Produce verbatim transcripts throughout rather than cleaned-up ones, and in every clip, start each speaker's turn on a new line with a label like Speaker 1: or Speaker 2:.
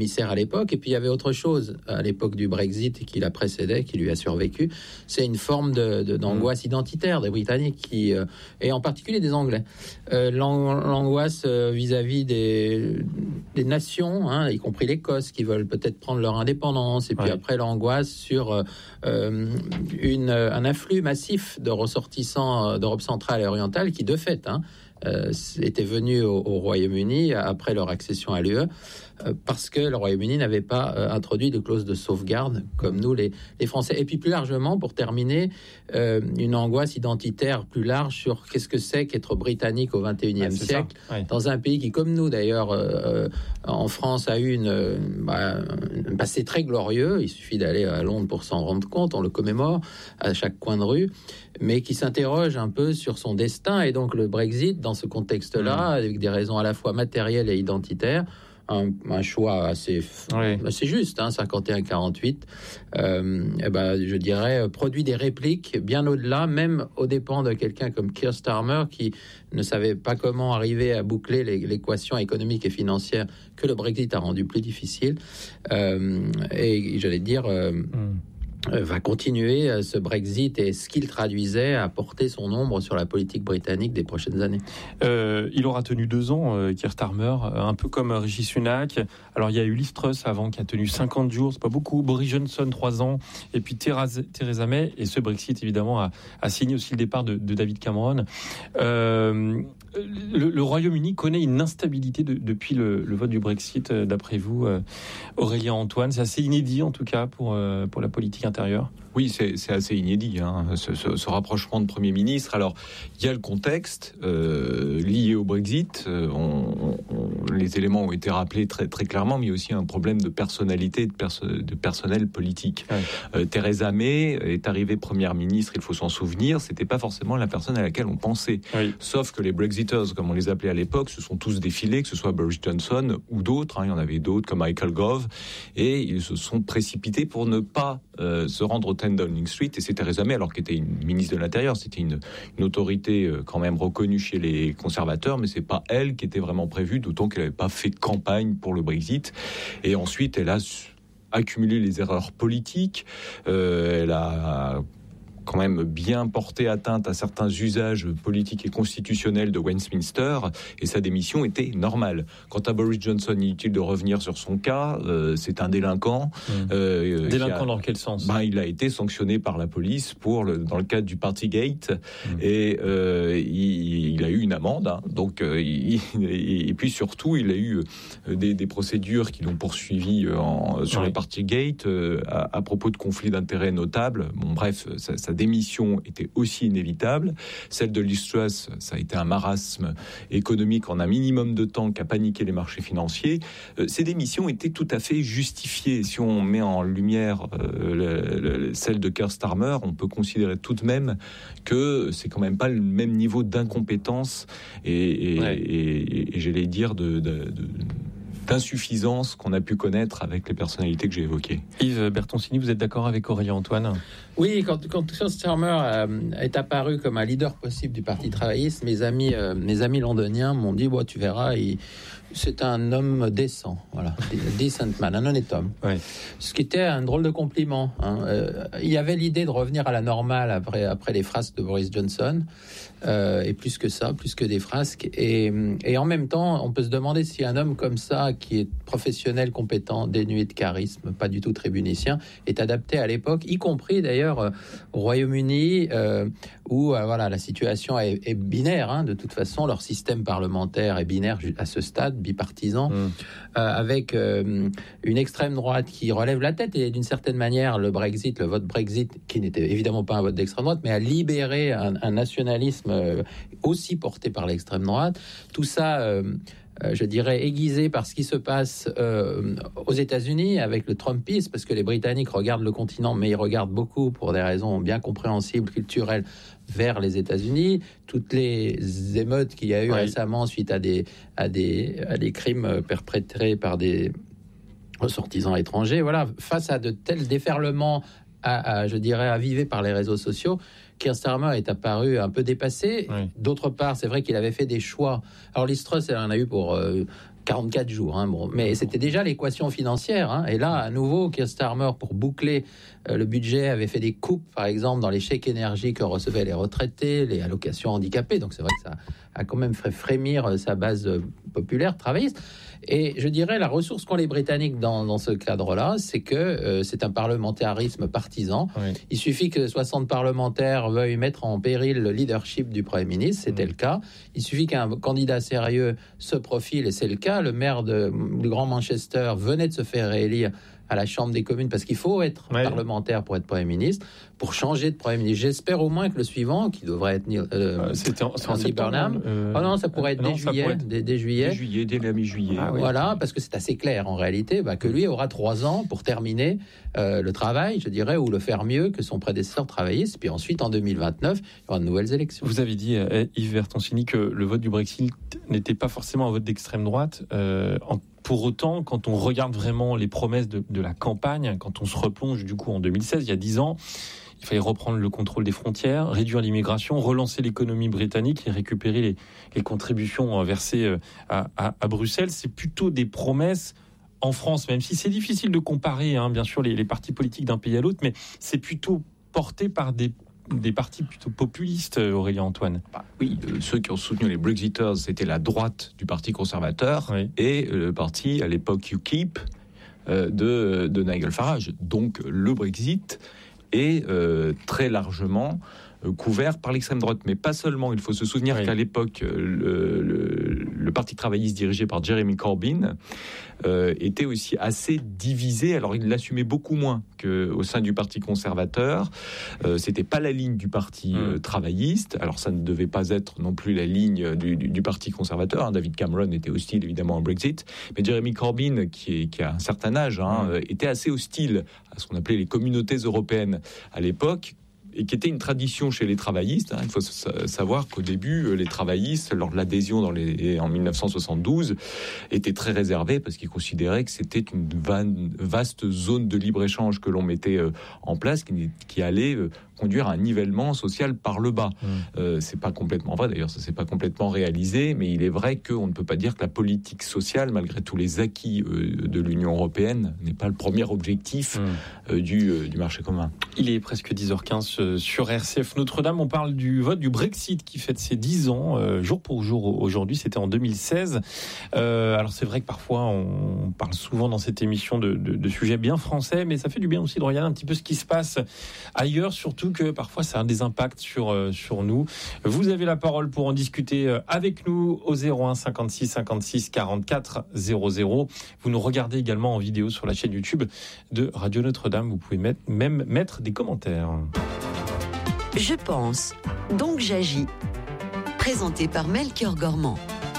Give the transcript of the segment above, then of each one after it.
Speaker 1: à l'époque, et puis il y avait autre chose à l'époque du Brexit qui la précédait, qui lui a survécu, c'est une forme de, de, d'angoisse identitaire des Britanniques, qui, euh, et en particulier des Anglais. Euh, l'angoisse euh, vis-à-vis des, des nations, hein, y compris l'Écosse, qui veulent peut-être prendre leur indépendance, et puis ouais. après l'angoisse sur euh, une, un afflux massif de ressortissants d'Europe centrale et orientale qui, de fait, hein, euh, étaient venus au, au Royaume-Uni après leur accession à l'U E, parce que le Royaume-Uni n'avait pas euh, introduit de clause de sauvegarde comme nous les, les Français. Et puis plus largement, pour terminer, euh, une angoisse identitaire plus large sur qu'est-ce que c'est qu'être britannique au vingt et unième ouais, siècle, ouais. dans un pays qui, comme nous d'ailleurs, euh, en France, a eu une, bah, un passé très glorieux. Il suffit d'aller à Londres pour s'en rendre compte, on le commémore à chaque coin de rue, mais qui s'interroge un peu sur son destin. Et donc le Brexit, dans ce contexte-là, mmh. avec des raisons à la fois matérielles et identitaires, Un, un choix assez, oui. assez juste, hein, cinquante et un quarante-huit, euh, eh ben, je dirais, produit des répliques bien au-delà, même aux dépens de quelqu'un comme Keir Starmer, qui ne savait pas comment arriver à boucler les, l'équation économique et financière que le Brexit a rendu plus difficile. Euh, et j'allais dire... Euh, mm. va continuer ce Brexit et ce qu'il traduisait à porter son ombre sur la politique britannique des prochaines années.
Speaker 2: Euh, il aura tenu deux ans, euh, Keir Starmer, un peu comme Rishi Sunak. Alors il y a eu Liz Truss avant qui a tenu cinquante jours, c'est pas beaucoup. Boris Johnson trois ans, et puis Theresa, Theresa May. Et ce Brexit évidemment a, a signé aussi le départ de, de David Cameron. Euh, le, le Royaume-Uni connaît une instabilité de, depuis le, le vote du Brexit, d'après vous, euh, Aurélien Antoine. C'est assez inédit en tout cas pour euh, pour la politique intérieure.
Speaker 3: Oui, c'est, c'est assez inédit, hein, ce, ce, ce rapprochement de Premier ministre. Alors, il y a le contexte euh, lié au Brexit. Euh, on, on, les éléments ont été rappelés très, très clairement, mais il y a aussi un problème de personnalité, de, perso- de personnel politique. Ouais. Euh, Theresa May est arrivée Première ministre, il faut s'en souvenir. C'était pas forcément la personne à laquelle on pensait. Oui. Sauf que les Brexiters, comme on les appelait à l'époque, se sont tous défilés, que ce soit Boris Johnson ou d'autres. Hein, il y en avait d'autres comme Michael Gove, et ils se sont précipités pour ne pas euh, se rendre au Downing Street, et c'est Theresa May, alors qu'elle était une ministre de l'Intérieur, c'était une, une autorité euh, quand même reconnue chez les conservateurs, mais c'est pas elle qui était vraiment prévue, d'autant qu'elle n'avait pas fait de campagne pour le Brexit. Et ensuite, elle a accumulé les erreurs politiques, euh, elle a quand même bien porté atteinte à certains usages politiques et constitutionnels de Westminster, et sa démission était normale. Quant à Boris Johnson, inutile de revenir sur son cas, euh, c'est un délinquant.
Speaker 2: Mmh. Euh, délinquant a, dans quel sens ?
Speaker 3: Ben, il a été sanctionné par la police pour le, dans le cadre du Partygate, mmh. et euh, il, il a eu une amende. Hein, donc, euh, il, et puis surtout, il a eu des, des procédures qui l'ont poursuivi en, sur oui. le Partygate euh, à, à propos de conflits d'intérêts notables. Bon, bref, ça, ça Sa démission était aussi inévitable. Celle de Liz Truss, ça a été un marasme économique en un minimum de temps qui a paniqué les marchés financiers. Euh, ces démissions étaient tout à fait justifiées. Si on met en lumière euh, le, le, celle de Keir Starmer, on peut considérer tout de même que c'est quand même pas le même niveau d'incompétence et, et, ouais. et, et, et j'allais dire de, de, de d'insuffisance qu'on a pu connaître avec les personnalités que j'ai évoquées.
Speaker 2: Yves Bertoncini, vous êtes d'accord avec Aurélien Antoine ?
Speaker 1: Oui, quand, quand Keir Starmer euh, est apparu comme un leader possible du Parti travailliste, mes amis, euh, mes amis londoniens m'ont dit bon, tu verras, il, c'est un homme décent, voilà, decent man, un honnête homme. Ouais. Ce qui était un drôle de compliment. Hein. Euh, il y avait l'idée de revenir à la normale après, après les frasques de Boris Johnson, euh, et plus que ça, plus que des frasques. Et, et en même temps, on peut se demander si un homme comme ça, qui est professionnel, compétent, dénué de charisme, pas du tout tribunicien, est adapté à l'époque, y compris d'ailleurs euh, au Royaume-Uni, euh, où euh, voilà, la situation est, est binaire. Hein, de toute façon, leur système parlementaire est binaire à ce stade, bipartisan, mmh. euh, avec euh, une extrême droite qui relève la tête, et d'une certaine manière, le Brexit, le vote Brexit, qui n'était évidemment pas un vote d'extrême droite, mais a libéré un, un nationalisme euh, aussi porté par l'extrême droite. Tout ça... Euh, Euh, je dirais, aiguisé par ce qui se passe euh, aux États-Unis avec le Trumpisme, parce que les Britanniques regardent le continent, mais ils regardent beaucoup, pour des raisons bien compréhensibles, culturelles, vers les États-Unis. Toutes les émeutes qu'il y a eu oui. récemment suite à des, à, des, à des crimes perpétrés par des ressortissants étrangers, voilà, face à de tels déferlements, à, à, je dirais, avivés par les réseaux sociaux, Keir Starmer est apparu un peu dépassé. Oui. D'autre part, c'est vrai qu'il avait fait des choix. Alors, Liz Truss, elle en a eu pour euh, quarante-quatre jours, hein, bon. Mais c'était déjà l'équation financière. Hein. Et là, à nouveau, Keir Starmer, pour boucler euh, le budget, avait fait des coupes, par exemple, dans les chèques énergie que recevaient les retraités, les allocations handicapées. Donc c'est vrai que ça a quand même fait frémir sa base euh, populaire, travailliste. Et je dirais, la ressource qu'ont les Britanniques dans, dans ce cadre-là, c'est que euh, c'est un parlementarisme partisan. Oui. Il suffit que soixante parlementaires veuillent mettre en péril le leadership du Premier ministre, c'était mmh. le cas. Il suffit qu'un candidat sérieux se profile, et c'est le cas. Le maire de, du Grand Manchester venait de se faire réélire à la Chambre des communes, parce qu'il faut être ouais. parlementaire pour être Premier ministre, pour changer de Premier ministre. J'espère au moins que le suivant, qui devrait être euh, euh,
Speaker 2: c'était en, en
Speaker 1: Andy Burnham, euh, oh non, ça pourrait être euh, dès, non, juillet, être dès, dès juillet,
Speaker 3: dès juillet, dès la mi-juillet.
Speaker 1: Ah, oui. Voilà, parce que c'est assez clair en réalité, bah, que lui aura trois ans pour terminer euh, le travail, je dirais, ou le faire mieux que son prédécesseur travailliste. Puis ensuite, en deux mille vingt-neuf, il y aura de nouvelles élections.
Speaker 2: Vous avez dit, euh, Yves Bertoncini, que le vote du Brexit n'était pas forcément un vote d'extrême droite. Euh, en Pour autant, quand on regarde vraiment les promesses de, de la campagne, quand on se replonge du coup en deux mille seize, il y a dix ans, il fallait reprendre le contrôle des frontières, réduire l'immigration, relancer l'économie britannique et récupérer les, les contributions versées à, à, à Bruxelles. C'est plutôt des promesses en France, même si c'est difficile de comparer, hein, bien sûr, les, les partis politiques d'un pays à l'autre, mais c'est plutôt porté par des des partis plutôt populistes, Aurélien Antoine.
Speaker 3: Bah, oui, euh, ceux qui ont soutenu les Brexiters, c'était la droite du Parti conservateur oui. et euh, le parti, à l'époque, UKIP, euh, de, de Nigel Farage. Donc, le Brexit est euh, très largement euh, couvert par l'extrême droite. Mais pas seulement. Il faut se souvenir oui. qu'à l'époque, le, le, le Parti travailliste dirigé par Jeremy Corbyn euh, était aussi assez divisé. Alors, il l'assumait beaucoup moins qu'au sein du Parti conservateur. Euh, c'était pas la ligne du Parti euh, travailliste. Alors, ça ne devait pas être non plus la ligne du, du, du Parti conservateur. Hein. David Cameron était hostile, évidemment, au Brexit. Mais Jeremy Corbyn, qui, est, qui a un certain âge, hein, mmh. était assez hostile à ce qu'on appelait les communautés européennes à l'époque, et qui était une tradition chez les travaillistes. Il faut savoir qu'au début, les travaillistes, lors de l'adhésion dans les, en dix-neuf cent soixante-douze, étaient très réservés parce qu'ils considéraient que c'était une vaste zone de libre-échange que l'on mettait en place, qui, qui allait conduire à un nivellement social par le bas. Mmh. Euh, c'est pas complètement vrai, d'ailleurs, ça s'est pas complètement réalisé, mais il est vrai qu'on ne peut pas dire que la politique sociale, malgré tous les acquis euh, de l'Union européenne, n'est pas le premier objectif mmh. euh, du, euh, du marché commun.
Speaker 2: Il est presque dix heures quinze euh, sur R C F Notre-Dame. On parle du vote du Brexit qui fête ses dix ans, euh, jour pour jour aujourd'hui. C'était en deux mille seize. Euh, alors c'est vrai que parfois on parle souvent dans cette émission de, de, de sujets bien français, mais ça fait du bien aussi de regarder un petit peu ce qui se passe ailleurs, surtout que parfois ça a des impacts sur, euh, sur nous. Vous avez la parole pour en discuter avec nous au zéro un cinquante-six cinquante-six quarante-quatre zéro zéro. Vous nous regardez également en vidéo sur la chaîne YouTube de Radio Notre-Dame. Vous pouvez mettre, même mettre des commentaires.
Speaker 4: Je pense, donc j'agis. Présenté par Melchior Gormand.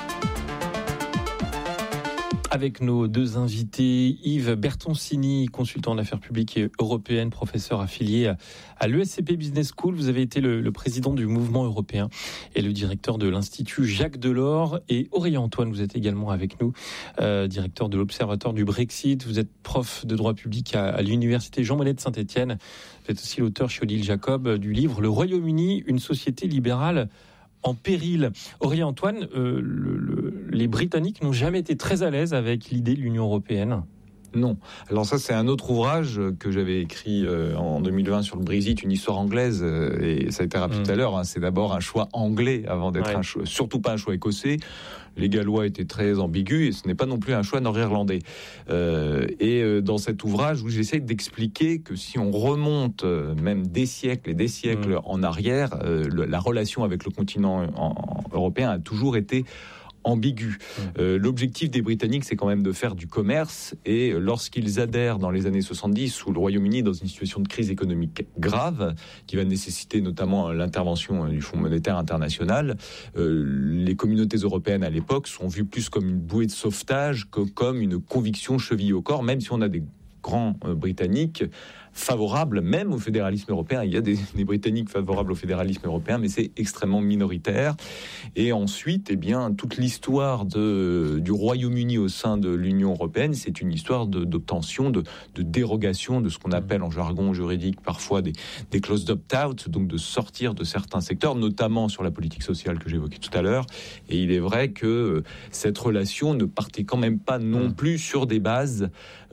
Speaker 2: Avec nos deux invités, Yves Bertoncini, consultant en affaires publiques et européennes, professeur affilié à l'E S C P Business School. Vous avez été le, le président du mouvement européen et le directeur de l'Institut Jacques Delors. Et Aurélien Antoine, vous êtes également avec nous, euh, directeur de l'Observatoire du Brexit. Vous êtes prof de droit public à, à l'Université Jean Monnet de Saint-Étienne. Vous êtes aussi l'auteur chez Odile Jacob du livre « Le Royaume-Uni, une société libérale en péril ». Aurélien Antoine, euh, le, le, les Britanniques n'ont jamais été très à l'aise avec l'idée de l'Union européenne.
Speaker 3: Non. Alors ça, c'est un autre ouvrage que j'avais écrit euh, en deux mille vingt sur le Brexit, une histoire anglaise, euh, et ça a été rappelé mmh. tout à l'heure, hein, c'est d'abord un choix anglais avant d'être ouais. un choix, surtout pas un choix écossais. Les Gallois étaient très ambigus et ce n'est pas non plus un choix nord-irlandais. Euh, et euh, dans cet ouvrage où j'essaie d'expliquer que si on remonte euh, même des siècles et des siècles mmh. en arrière, euh, le, la relation avec le continent en, en, européen a toujours été ambigu. Euh, l'objectif des Britanniques, c'est quand même de faire du commerce, et lorsqu'ils adhèrent dans les années soixante-dix, où le Royaume-Uni dans une situation de crise économique grave, qui va nécessiter notamment l'intervention du Fonds monétaire international, euh, les communautés européennes à l'époque sont vues plus comme une bouée de sauvetage que comme une conviction chevillée au corps, même si on a des grands euh, Britanniques favorables, même au fédéralisme européen. Il y a des, des Britanniques favorables au fédéralisme européen, mais c'est extrêmement minoritaire. Et ensuite, eh bien, toute l'histoire de, du Royaume-Uni au sein de l'Union européenne, c'est une histoire de, d'obtention, de, de dérogation de ce qu'on appelle en jargon juridique parfois des, des clauses d'opt-out, donc de sortir de certains secteurs, notamment sur la politique sociale que j'évoquais tout à l'heure. Et il est vrai que cette relation ne partait quand même pas non plus sur des bases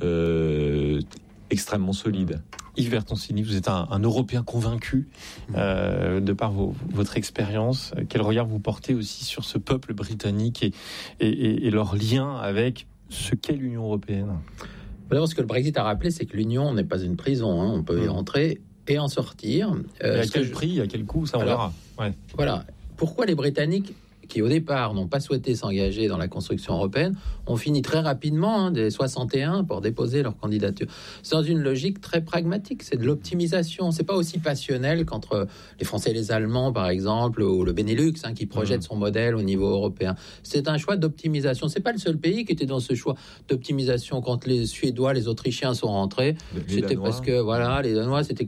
Speaker 3: euh, extrêmement solides.
Speaker 2: Yves Bertoncini, vous êtes un, un Européen convaincu euh, de par vos, votre expérience. Quel regard vous portez aussi sur ce peuple britannique et, et, et, et leur lien avec ce qu'est l'Union européenne?
Speaker 1: D'abord, ce que le Brexit a rappelé, c'est que l'Union n'est pas une prison. Hein. On peut y rentrer et en sortir.
Speaker 2: Euh, et à quel prix, je... à quel coût, ça on
Speaker 1: Alors,
Speaker 2: verra. Ouais.
Speaker 1: Voilà. Pourquoi les Britanniques, qui au départ n'ont pas souhaité s'engager dans la construction européenne, ont fini très rapidement, hein, dès soixante et un, pour déposer leur candidature. C'est dans une logique très pragmatique, c'est de l'optimisation. C'est pas aussi passionnel qu'entre les Français et les Allemands, par exemple, ou le Benelux, hein, qui projette son modèle au niveau européen. C'est un choix d'optimisation. C'est pas le seul pays qui était dans ce choix d'optimisation. Quand les Suédois, les Autrichiens sont rentrés, les c'était Danois. Parce que, voilà, les Danois, c'était...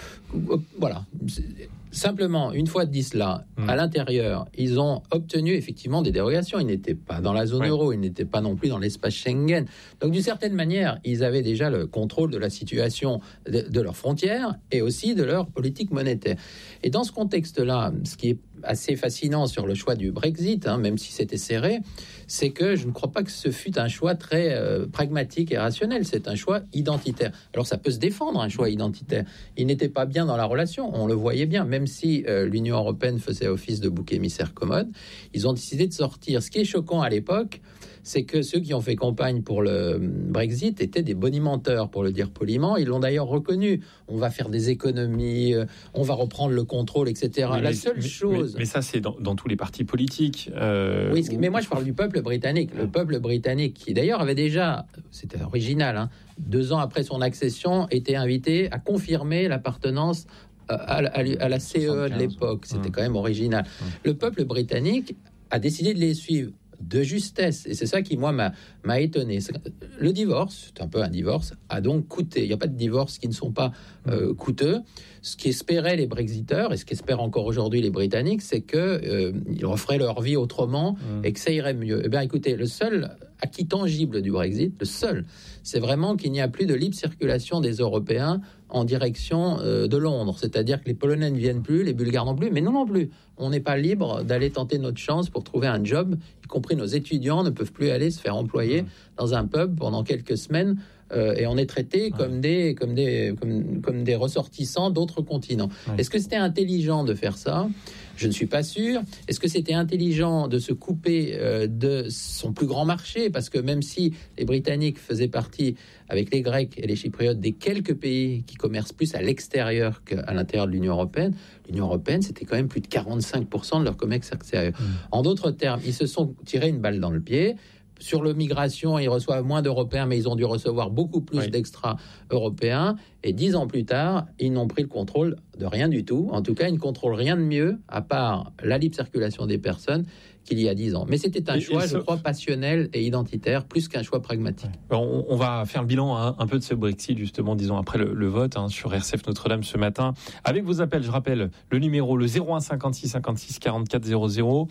Speaker 1: Voilà. Simplement, une fois dit cela, mmh. à l'intérieur, ils ont obtenu effectivement des dérogations. Ils n'étaient pas dans la zone ouais. euro, ils n'étaient pas non plus dans l'espace Schengen. Donc, d'une certaine manière, ils avaient déjà le contrôle de la situation de, de leurs frontières et aussi de leur politique monétaire. Et dans ce contexte-là, ce qui est assez fascinant sur le choix du Brexit, hein, même si c'était serré, c'est que je ne crois pas que ce fût un choix très euh, pragmatique et rationnel. C'est un choix identitaire. Alors ça peut se défendre, un choix identitaire. Il n'était pas bien dans la relation, on le voyait bien, même si euh, l'Union européenne faisait office de bouc émissaire commode, ils ont décidé de sortir. Ce qui est choquant à l'époque, c'est que ceux qui ont fait campagne pour le Brexit étaient des bonimenteurs, pour le dire poliment. Ils l'ont d'ailleurs reconnu. On va faire des économies, on va reprendre le contrôle, et cetera. Mais, la seule
Speaker 2: mais,
Speaker 1: chose...
Speaker 2: Mais, mais ça, c'est dans, dans tous les partis politiques. Euh,
Speaker 1: oui,
Speaker 2: où...
Speaker 1: mais moi, je parle du peuple britannique. Le peuple britannique, qui d'ailleurs avait déjà, c'était original, hein, deux ans après son accession, était invité à confirmer l'appartenance à, à, à la C E E de l'époque. C'était mmh. quand même original. Mmh. Le peuple britannique a décidé de les suivre de justesse, et c'est ça qui moi m'a, m'a étonné. Le divorce, c'est un peu un divorce, a donc coûté. Il n'y a pas de divorce qui ne sont pas euh, coûteux. Ce qu'espéraient les Brexiteurs et ce qu'espèrent encore aujourd'hui les Britanniques, c'est que euh, ils referaient leur vie autrement mmh. et que ça irait mieux. Eh bien, écoutez, le seul acquis tangible du Brexit, le seul, c'est vraiment qu'il n'y a plus de libre circulation des Européens en direction euh, de Londres. C'est-à-dire que les Polonais ne viennent plus, les Bulgares non plus, mais nous non plus. On n'est pas libre d'aller tenter notre chance pour trouver un job, y compris nos étudiants ne peuvent plus aller se faire employer mmh. dans un pub pendant quelques semaines. Euh, et on est traités ouais. comme des comme des comme, comme des ressortissants d'autres continents. Ouais. Est-ce que c'était intelligent de faire ça ? Je ne suis pas sûr. Est-ce que c'était intelligent de se couper euh, de son plus grand marché ? Parce que même si les Britanniques faisaient partie, avec les Grecs et les Chypriotes, des quelques pays qui commercent plus à l'extérieur qu'à l'intérieur de l'Union européenne, l'Union européenne, c'était quand même plus de quarante-cinq pour cent de leur commerce extérieur. Mmh. En d'autres termes, ils se sont tirés une balle dans le pied. Sur l'immigration, ils reçoivent moins d'Européens, mais ils ont dû recevoir beaucoup plus oui. d'extra-Européens. Et dix ans plus tard, ils n'ont pris le contrôle de rien du tout. En tout cas, ils ne contrôlent rien de mieux, à part la libre circulation des personnes, qu'il y a dix ans. Mais c'était un et, choix, et ce... je crois, passionnel et identitaire, plus qu'un choix pragmatique.
Speaker 2: Ouais. On, on va faire le bilan hein, un peu de ce Brexit, justement, disons, après le, le vote hein, sur R C F Notre-Dame ce matin. Avec vos appels, je rappelle, le numéro, le zéro un cinquante-six cinquante-six quarante-quatre zéro zéro.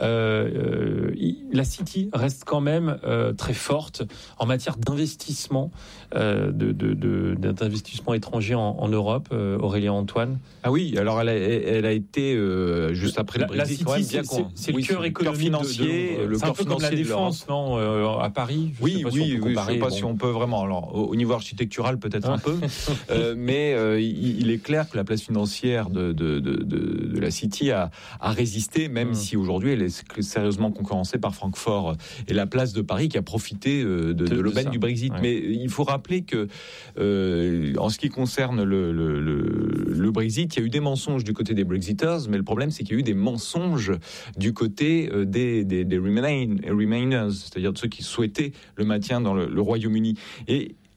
Speaker 2: Euh, euh, la City reste quand même euh, très forte en matière d'investissement, euh, de, de, de, d'investissement étranger en, en Europe. Euh, Aurélien Antoine.
Speaker 3: Ah oui, alors elle a, elle a été, euh, juste après le Brexit,
Speaker 2: la City,
Speaker 3: quand même bien
Speaker 2: c'est, c'est, c'est oui, le cœur économique
Speaker 3: financier,
Speaker 2: de, de,
Speaker 3: le
Speaker 2: c'est un peu comme la défense, non, euh, à Paris. Je
Speaker 3: oui,
Speaker 2: sais pas
Speaker 3: oui,
Speaker 2: si on peut
Speaker 3: oui,
Speaker 2: comparer,
Speaker 3: je sais pas
Speaker 2: bon.
Speaker 3: si on peut vraiment. Alors, au, au niveau architectural, peut-être
Speaker 2: ah.
Speaker 3: un peu, euh, mais euh, il, il est clair que la place financière de, de, de, de, de la City a, a résisté, même mmh. si aujourd'hui elle est sérieusement concurrencée par Francfort et la place de Paris qui a profité euh, de, de, de l'aubaine du Brexit. Ouais. Mais il faut rappeler que, euh, en ce qui concerne le, le, le, le Brexit, il y a eu des mensonges du côté des Brexiters, mais le problème c'est qu'il y a eu des mensonges du côté euh, des, des, des remain, Remainers, c'est-à-dire de ceux qui souhaitaient le maintien dans le, le Royaume-Uni. Et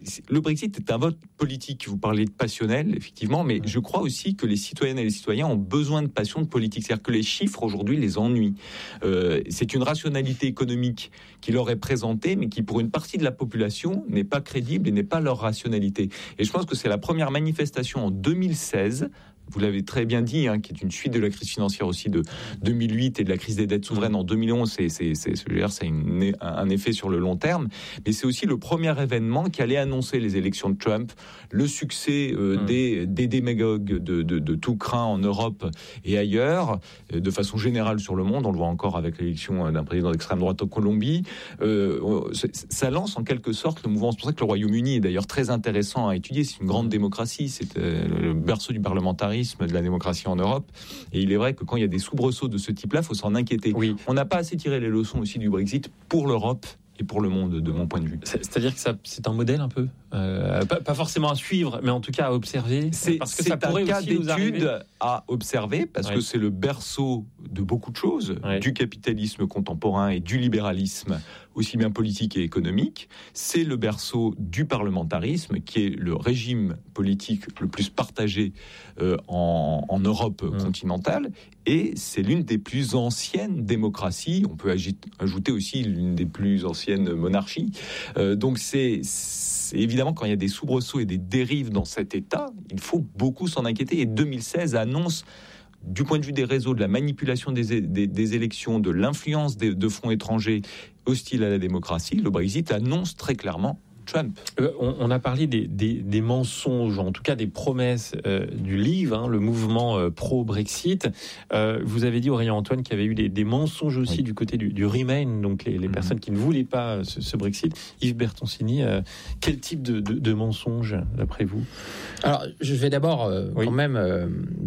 Speaker 3: le Brexit est un vote politique. Vous parlez de passionnel, effectivement, mais je crois aussi que les citoyennes et les citoyens ont besoin de passion de politique. C'est-à-dire que les chiffres, aujourd'hui, les ennuient. Euh, c'est une rationalité économique qui leur est présentée, mais qui, pour une partie de la population, n'est pas crédible et n'est pas leur rationalité. Et je pense que c'est la première manifestation en deux mille seize, vous l'avez très bien dit, hein, qui est une suite de la crise financière aussi de deux mille huit et de la crise des dettes souveraines en deux mille onze. C'est, c'est, c'est, c'est, c'est une, un effet sur le long terme, mais c'est aussi le premier événement qui allait annoncer les élections de Trump, le succès euh, mmh. des, des démagogues de, de, de tout crin en Europe et ailleurs, de façon générale sur le monde. On le voit encore avec l'élection d'un président d'extrême droite en Colombie. Euh, ça lance en quelque sorte le mouvement. C'est pour ça que le Royaume-Uni est d'ailleurs très intéressant à étudier. C'est une grande démocratie, c'est euh, le berceau du parlementarisme, de la démocratie en Europe. Et il est vrai que quand il y a des soubresauts de ce type-là, il faut s'en inquiéter. Oui. On n'a pas assez tiré les leçons aussi du Brexit pour l'Europe et pour le monde, de mon point de vue.
Speaker 2: C'est-à-dire que ça, c'est un modèle un peu euh, pas, pas forcément à suivre, mais en tout cas à observer.
Speaker 3: C'est,
Speaker 2: parce que
Speaker 3: c'est
Speaker 2: ça pourrait
Speaker 3: un cas
Speaker 2: aussi
Speaker 3: d'étude
Speaker 2: nous arriver.
Speaker 3: À observer, parce ouais. que c'est le berceau de beaucoup de choses, ouais. du capitalisme contemporain et du libéralisme, aussi bien politique et économique. C'est le berceau du parlementarisme, qui est le régime politique le plus partagé euh, en, en Europe mmh. continentale. Et c'est l'une des plus anciennes démocraties. On peut agit, ajouter aussi l'une des plus anciennes monarchies. Euh, donc c'est, c'est évidemment, quand il y a des soubresauts et des dérives dans cet État, il faut beaucoup s'en inquiéter. Et deux mille seize annonce, du point de vue des réseaux, de la manipulation des, des, des élections, de l'influence des, de fonds étrangers hostiles à la démocratie, le Brexit annonce très clairement Trump.
Speaker 2: Euh, on, on a parlé des, des, des mensonges, en tout cas des promesses euh, du Leave, hein, le mouvement euh, pro-Brexit. Euh, vous avez dit, Aurélien Antoine, qu'il y avait eu des, des mensonges aussi oui. du côté du, du Remain, donc les, les mmh. personnes qui ne voulaient pas ce, ce Brexit. Yves Bertoncini, euh, quel type de, de, de mensonges, d'après vous ?
Speaker 1: Alors, je vais d'abord euh, oui. quand même euh,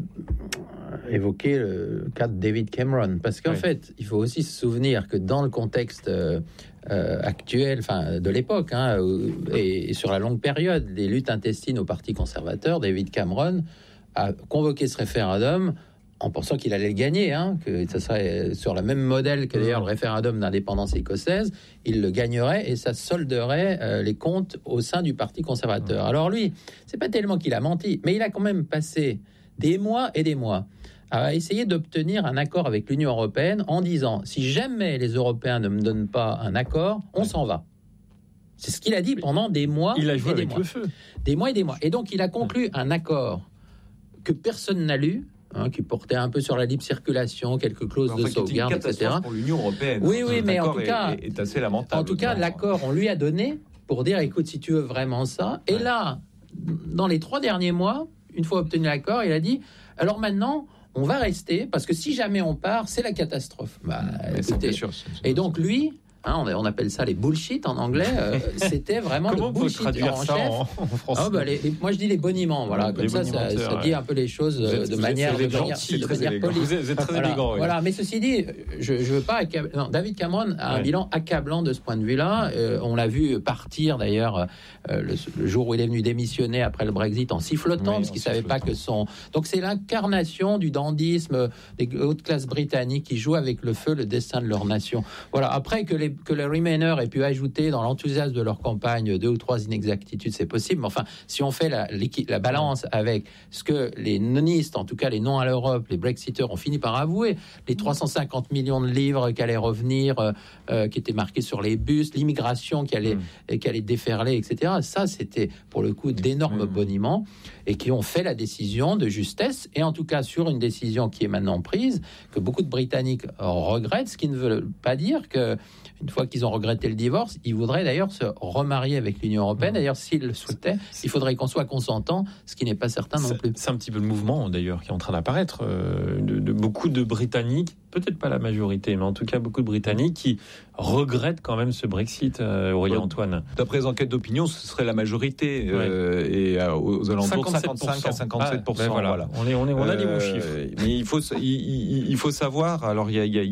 Speaker 1: évoquer le cas de David Cameron, parce qu'en oui. fait, il faut aussi se souvenir que dans le contexte euh, Euh, actuelle, enfin de l'époque, hein, et, et sur la longue période, les luttes intestines au Parti conservateur, David Cameron a convoqué ce référendum en pensant qu'il allait le gagner, hein, que ça serait sur le même modèle que d'ailleurs le référendum d'indépendance écossaise, il le gagnerait et ça solderait euh, les comptes au sein du Parti conservateur. Alors lui, c'est pas tellement qu'il a menti, mais il a quand même passé des mois et des mois à essayer d'obtenir un accord avec l'Union européenne en disant « si jamais les Européens ne me donnent pas un accord, on ouais. s'en va ». C'est ce qu'il a dit pendant des mois
Speaker 2: il a joué
Speaker 1: et des
Speaker 2: avec
Speaker 1: mois.
Speaker 2: Le feu.
Speaker 1: Des mois et des mois. Et donc, il a conclu un accord que personne n'a lu, hein, qui portait un peu sur la libre circulation, quelques clauses enfin, de sauvegarde, et cetera.
Speaker 3: Pour l'Union européenne.
Speaker 1: Oui, oui, mais en tout cas,
Speaker 3: est, est assez lamentable.
Speaker 1: En tout cas, l'accord, on lui a donné pour dire « écoute, si tu veux vraiment ça ». Et ouais. là, dans les trois derniers mois, une fois obtenu l'accord, il a dit « alors maintenant ». On va rester, parce que si jamais on part, c'est la catastrophe. Bah, écoutez, sûr, c'est, c'est, et donc lui, hein, on, on appelle ça les bullshit en anglais, euh, c'était vraiment
Speaker 2: le
Speaker 1: bullshit
Speaker 2: traduire
Speaker 1: en
Speaker 2: ça
Speaker 1: chef.
Speaker 2: En, en français.
Speaker 1: Ah, bah, les, les, moi je dis les boniments, voilà, comme ça, ça, ça dit un peu les choses
Speaker 2: êtes,
Speaker 1: de manière,
Speaker 2: êtes
Speaker 1: de manière,
Speaker 2: gentil,
Speaker 1: de manière
Speaker 2: polie. Vous êtes, vous êtes très
Speaker 1: voilà,
Speaker 2: élégant. Oui.
Speaker 1: Voilà, mais ceci dit, je, je veux pas accabler. Non, David Cameron a un ouais. bilan accablant de ce point de vue-là. Euh, on l'a vu partir d'ailleurs euh, le, le jour où il est venu démissionner après le Brexit en sifflotant, oui, parce qu'il savait pas que son. Donc c'est l'incarnation du dandysme des hautes classes britanniques qui jouent avec le feu le destin de leur nation. Voilà. Après que les que les Remainers aient pu ajouter dans l'enthousiasme de leur campagne deux ou trois inexactitudes, c'est possible. Mais enfin, si on fait la, la balance avec ce que les nonistes, en tout cas les non à l'Europe, les Brexiteurs ont fini par avouer, les trois cent cinquante millions de livres qui allaient revenir, euh, euh, qui étaient marqués sur les bus, l'immigration qui allait, mmh. qui allait déferler, et cetera. Ça, c'était pour le coup d'énormes mmh. boniments et qui ont fait la décision de justesse, et en tout cas sur une décision qui est maintenant prise, que beaucoup de Britanniques regrettent, ce qui ne veut pas dire que une fois qu'ils ont regretté le divorce, ils voudraient d'ailleurs se remarier avec l'Union européenne. Mmh. D'ailleurs, s'ils le souhaitaient, il faudrait qu'on soit consentant, ce qui n'est pas certain non plus.
Speaker 2: C'est un petit peu le mouvement, d'ailleurs, qui est en train d'apparaître, euh, de, de beaucoup de Britanniques, peut-être pas la majorité, mais en tout cas beaucoup de Britanniques qui regrettent quand même ce Brexit, euh, Aurélien Antoine.
Speaker 3: D'après les enquêtes d'opinion, ce serait la majorité, euh, ouais. et euh, aux alentours de cinquante-cinq à cinquante-sept pour cent.
Speaker 2: Ah, ben voilà.
Speaker 3: Voilà.
Speaker 2: On, est, on, est, on a euh, des bons chiffres.
Speaker 3: Mais il faut, il, il faut savoir, alors il y a, il y a, il y a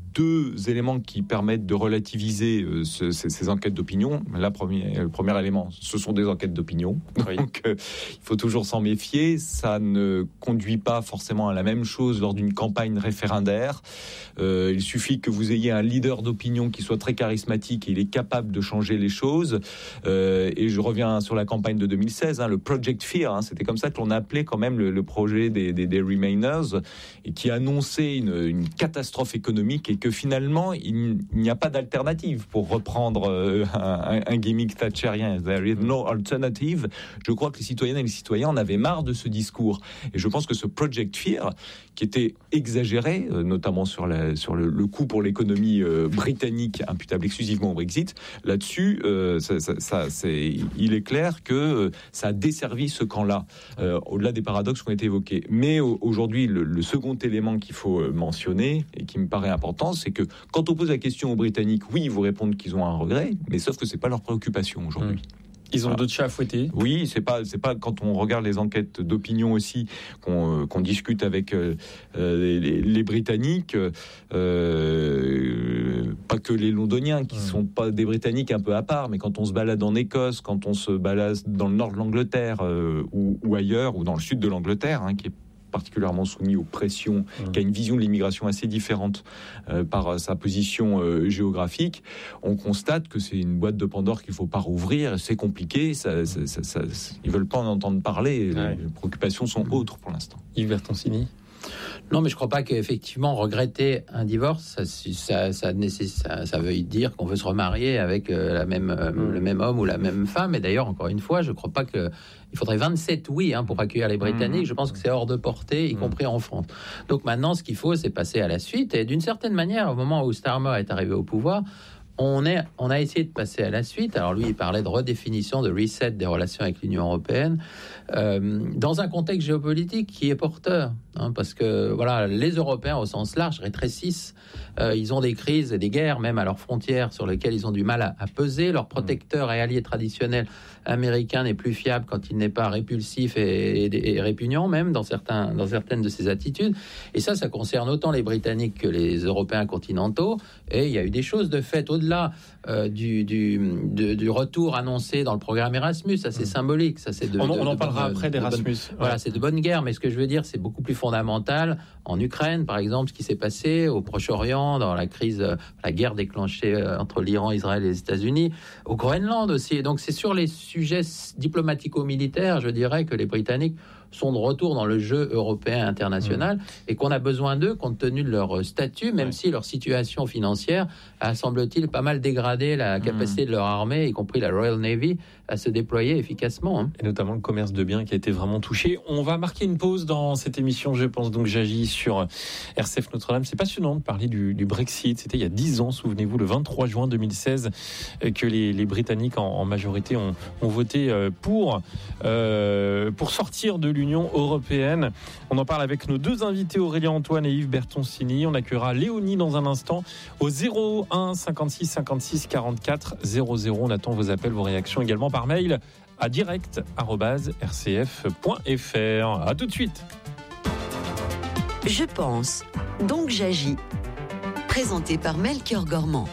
Speaker 3: deux éléments qui permettent de relativiser euh, ce, ces, ces enquêtes d'opinion. La première, le premier élément, ce sont des enquêtes d'opinion. Oui. Donc, euh, il faut toujours s'en méfier. Ça ne conduit pas forcément à la même chose lors d'une campagne référendaire. Euh, il suffit que vous ayez un leader d'opinion qui soit très charismatique et il est capable de changer les choses. Euh, et je reviens sur la campagne de deux mille seize, hein, le Project Fear, hein, c'était comme ça que l'on appelait quand même le, le projet des, des, des Remainers, et qui annonçait une, une catastrophe économique et que finalement il, il n'y a pas d'alternative, pour reprendre euh, un, un gimmick thatcherien. There is no alternative. Je crois que les citoyennes et les citoyens en avaient marre de ce discours. Et je pense que ce Project Fear, qui était exagéré, euh, notamment sur, la, sur le, le coût pour l'économie euh, britannique, imputable exclusivement au Brexit, là-dessus, euh, ça, ça, ça, c'est, il est clair que euh, ça a desservi ce camp-là, euh, au-delà des paradoxes qui ont été évoqués. Mais euh, aujourd'hui, le, le second élément qu'il faut mentionner, et qui me paraît important, c'est que quand on pose la question aux Britanniques, oui, ils vous répondent qu'ils ont un regret, mais sauf que c'est pas leur préoccupation aujourd'hui. Mmh.
Speaker 2: Ils ont voilà. d'autres chats à fouetter.
Speaker 3: Oui, c'est pas, c'est pas quand on regarde les enquêtes d'opinion aussi qu'on, euh, qu'on discute avec euh, les, les, les Britanniques, euh, pas que les Londoniens qui ouais. sont pas des Britanniques un peu à part, mais quand on se balade en Écosse, quand on se balade dans le nord de l'Angleterre euh, ou, ou ailleurs, ou dans le sud de l'Angleterre, hein, qui est particulièrement soumis aux pressions, mmh. qui a une vision de l'immigration assez différente euh, par sa position euh, géographique, on constate que c'est une boîte de Pandore qu'il ne faut pas rouvrir, c'est compliqué, ça, ça, ça, ça, ils ne veulent pas en entendre parler, ouais. les préoccupations sont mmh. autres pour l'instant.
Speaker 2: Yves Bertoncini.
Speaker 1: Non, mais je ne crois pas qu'effectivement regretter un divorce, ça, ça, ça, ça, ça veut dire qu'on veut se remarier avec la même, mmh. le même homme ou la même femme. Et d'ailleurs, encore une fois, je ne crois pas que il faudrait vingt-sept oui hein, pour accueillir les Britanniques. Je pense que c'est hors de portée, y compris en France. Donc maintenant, ce qu'il faut, c'est passer à la suite. Et d'une certaine manière, au moment où Starmer est arrivé au pouvoir, on, est, on a essayé de passer à la suite. Alors lui, il parlait de redéfinition, de reset des relations avec l'Union européenne, euh, dans un contexte géopolitique qui est porteur. Hein, parce que voilà, les Européens, au sens large, rétrécissent. Euh, ils ont des crises et des guerres, même à leurs frontières, sur lesquelles ils ont du mal à, à peser. Leur protecteur et allié traditionnel américain n'est plus fiable quand il n'est pas répulsif et, et, et répugnant, même dans, certains, dans certaines de ses attitudes. Et ça, ça concerne autant les Britanniques que les Européens continentaux. Et il y a eu des choses de fait au-delà euh, du, du, de, du retour annoncé dans le programme Erasmus. Ça, c'est mmh. symbolique. Ça, c'est de,
Speaker 2: on,
Speaker 1: de,
Speaker 2: on en
Speaker 1: de
Speaker 2: parlera
Speaker 1: bonne,
Speaker 2: après d'Erasmus.
Speaker 1: De bonne, ouais. Voilà, c'est de bonne guerre. Mais ce que je veux dire, c'est beaucoup plus fondamental. En Ukraine, par exemple, ce qui s'est passé au Proche-Orient, dans la crise, la guerre déclenchée entre l'Iran, Israël et les États-Unis, au Groenland aussi. Et donc, c'est sur les sujets diplomatico-militaires, je dirais, que les Britanniques sont de retour dans le jeu européen international mmh. et qu'on a besoin d'eux compte tenu de leur statut, même ouais. si leur situation financière a, semble-t-il, pas mal dégradé la capacité mmh. de leur armée, y compris la Royal Navy, à se déployer efficacement. Hein.
Speaker 2: Et notamment le commerce de biens qui a été vraiment touché. On va marquer une pause dans cette émission, je pense, donc j'agis sur R C F Notre-Dame. C'est passionnant de parler du, du Brexit. C'était il y a dix ans, souvenez-vous, le vingt-trois juin deux mille seize, que les, les Britanniques en, en majorité ont, ont voté pour, euh, pour sortir de l'Union européenne. On en parle avec nos deux invités, Aurélien Antoine et Yves Bertoncini. On accueillera Léonie dans un instant au zéro un cinquante-six cinquante-six quarante-quatre zéro zéro. On attend vos appels, vos réactions également par mail à direct arobase r c f point f r. À tout de suite.
Speaker 4: Je pense, donc j'agis. Présenté par Melchior Gormand.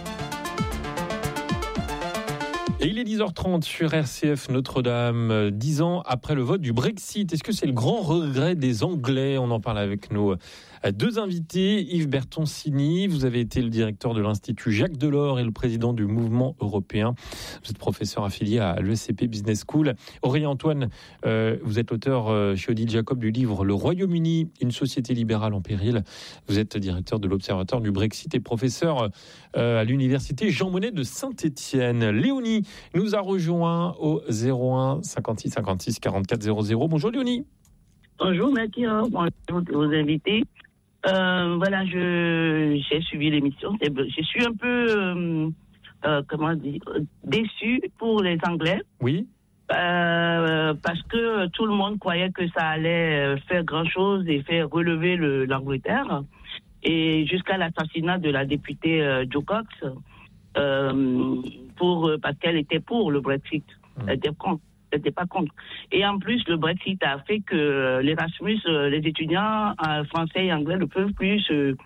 Speaker 2: Et il est dix heures trente sur R C F Notre-Dame, dix ans après le vote du Brexit. Est-ce que c'est le grand regret des Anglais ? On en parle avec nos deux invités. Yves Bertoncini, vous avez été le directeur de l'Institut Jacques Delors et le président du Mouvement européen. Vous êtes professeur affilié à l'E S C P Business School. Aurélien Antoine, euh, vous êtes l'auteur euh, chez Odile Jacob du livre « Le Royaume-Uni, une société libérale en péril ». Vous êtes directeur de l'Observatoire du Brexit et professeur euh, à l'Université Jean Monnet de Saint-Étienne. Léonie nous a rejoint au zéro un cinquante-six cinquante-six quarante-quatre zéro zéro. Bonjour Léonie.
Speaker 5: Bonjour Mathieu, bonjour aux invités. Euh, voilà, je j'ai suivi l'émission. Je suis un peu, euh, euh, comment dire, déçu pour les Anglais.
Speaker 2: Oui.
Speaker 5: Euh, parce que tout le monde croyait que ça allait faire grand-chose et faire relever le, l'Angleterre. Et jusqu'à l'assassinat de la députée euh, Jo Cox, euh, pour, parce qu'elle était pour le Brexit. Mmh. Elle était contre. n'étaient pas contre. Et en plus, le Brexit a fait que l'Erasmus, les étudiants français et anglais ne peuvent plus se,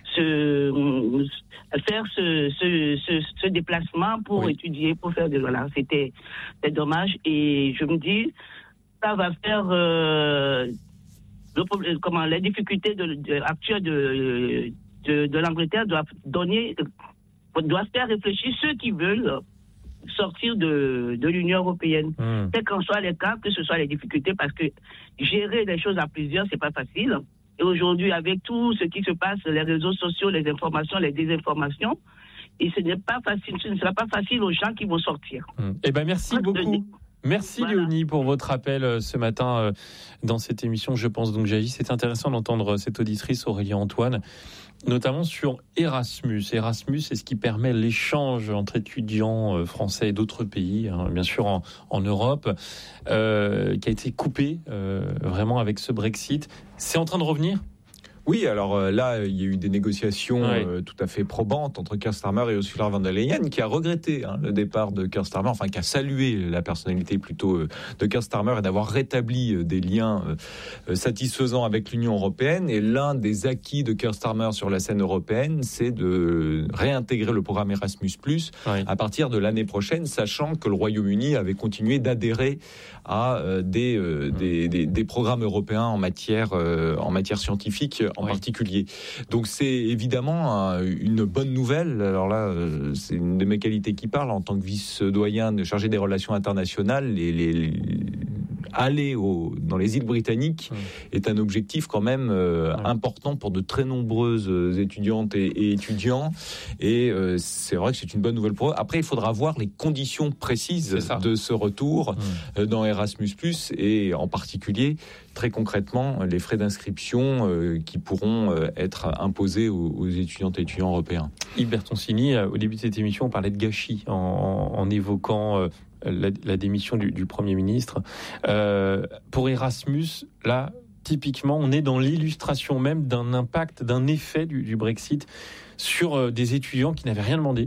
Speaker 5: se faire ce, ce, ce, ce déplacement pour oui. étudier, pour faire des voilà. C'était, c'était dommage. Et je me dis, ça va faire euh, le, comment les difficultés de, de, actuelles de, de, de l'Angleterre doivent donner, doivent faire réfléchir ceux qui veulent sortir de, de l'Union européenne. Mmh. Quel qu'en soit les cas, que ce soit les difficultés, parce que gérer les choses à plusieurs, c'est pas facile. Et aujourd'hui, avec tout ce qui se passe, les réseaux sociaux, les informations, les désinformations, et ce n'est pas facile, ce ne sera pas facile aux gens qui vont sortir.
Speaker 2: Mmh. Eh ben, merci beaucoup. De... Merci voilà. Léonie pour votre appel ce matin dans cette émission Je pense donc j'agis. C'est intéressant d'entendre cette auditrice Aurélie Antoine, notamment sur Erasmus. Erasmus, c'est ce qui permet l'échange entre étudiants français et d'autres pays, hein, bien sûr en, en Europe, euh, qui a été coupé euh, vraiment avec ce Brexit. C'est en train de revenir ?
Speaker 3: Oui, alors euh, là, il y a eu des négociations
Speaker 2: oui.
Speaker 3: euh, tout à fait probantes entre Keir Starmer et Ursula von der Leyen, qui a regretté hein, le départ de Keir Starmer, enfin qui a salué la personnalité plutôt euh, de Keir Starmer et d'avoir rétabli euh, des liens euh, satisfaisants avec l'Union européenne. Et l'un des acquis de Keir Starmer sur la scène européenne, c'est de réintégrer le programme Erasmus plus, oui. à partir de l'année prochaine, sachant que le Royaume-Uni avait continué d'adhérer à euh, des, euh, mmh. des, des, des programmes européens en matière, euh, en matière scientifique en oui. particulier. Donc c'est évidemment euh, une bonne nouvelle. Alors là, euh, c'est une de mes qualités qui parle en tant que vice-doyen chargé des relations internationales. Les, les, les aller au, dans les îles britanniques mmh. est un objectif quand même euh, mmh. important pour de très nombreuses étudiantes et, et étudiants. Et euh, c'est vrai que c'est une bonne nouvelle pour eux. Après, il faudra voir les conditions précises de ce retour mmh. euh, dans Erasmus plus, et en particulier, très concrètement, les frais d'inscription euh, qui pourront euh, être imposés aux, aux étudiantes et étudiants européens.
Speaker 2: Yves Bertoncini, au début de cette émission, on parlait de gâchis en, en, en évoquant euh, La, la démission du, du Premier ministre. Euh, pour Erasmus, là, typiquement, on est dans l'illustration même d'un impact, d'un effet du, du Brexit sur euh, des étudiants qui n'avaient rien demandé.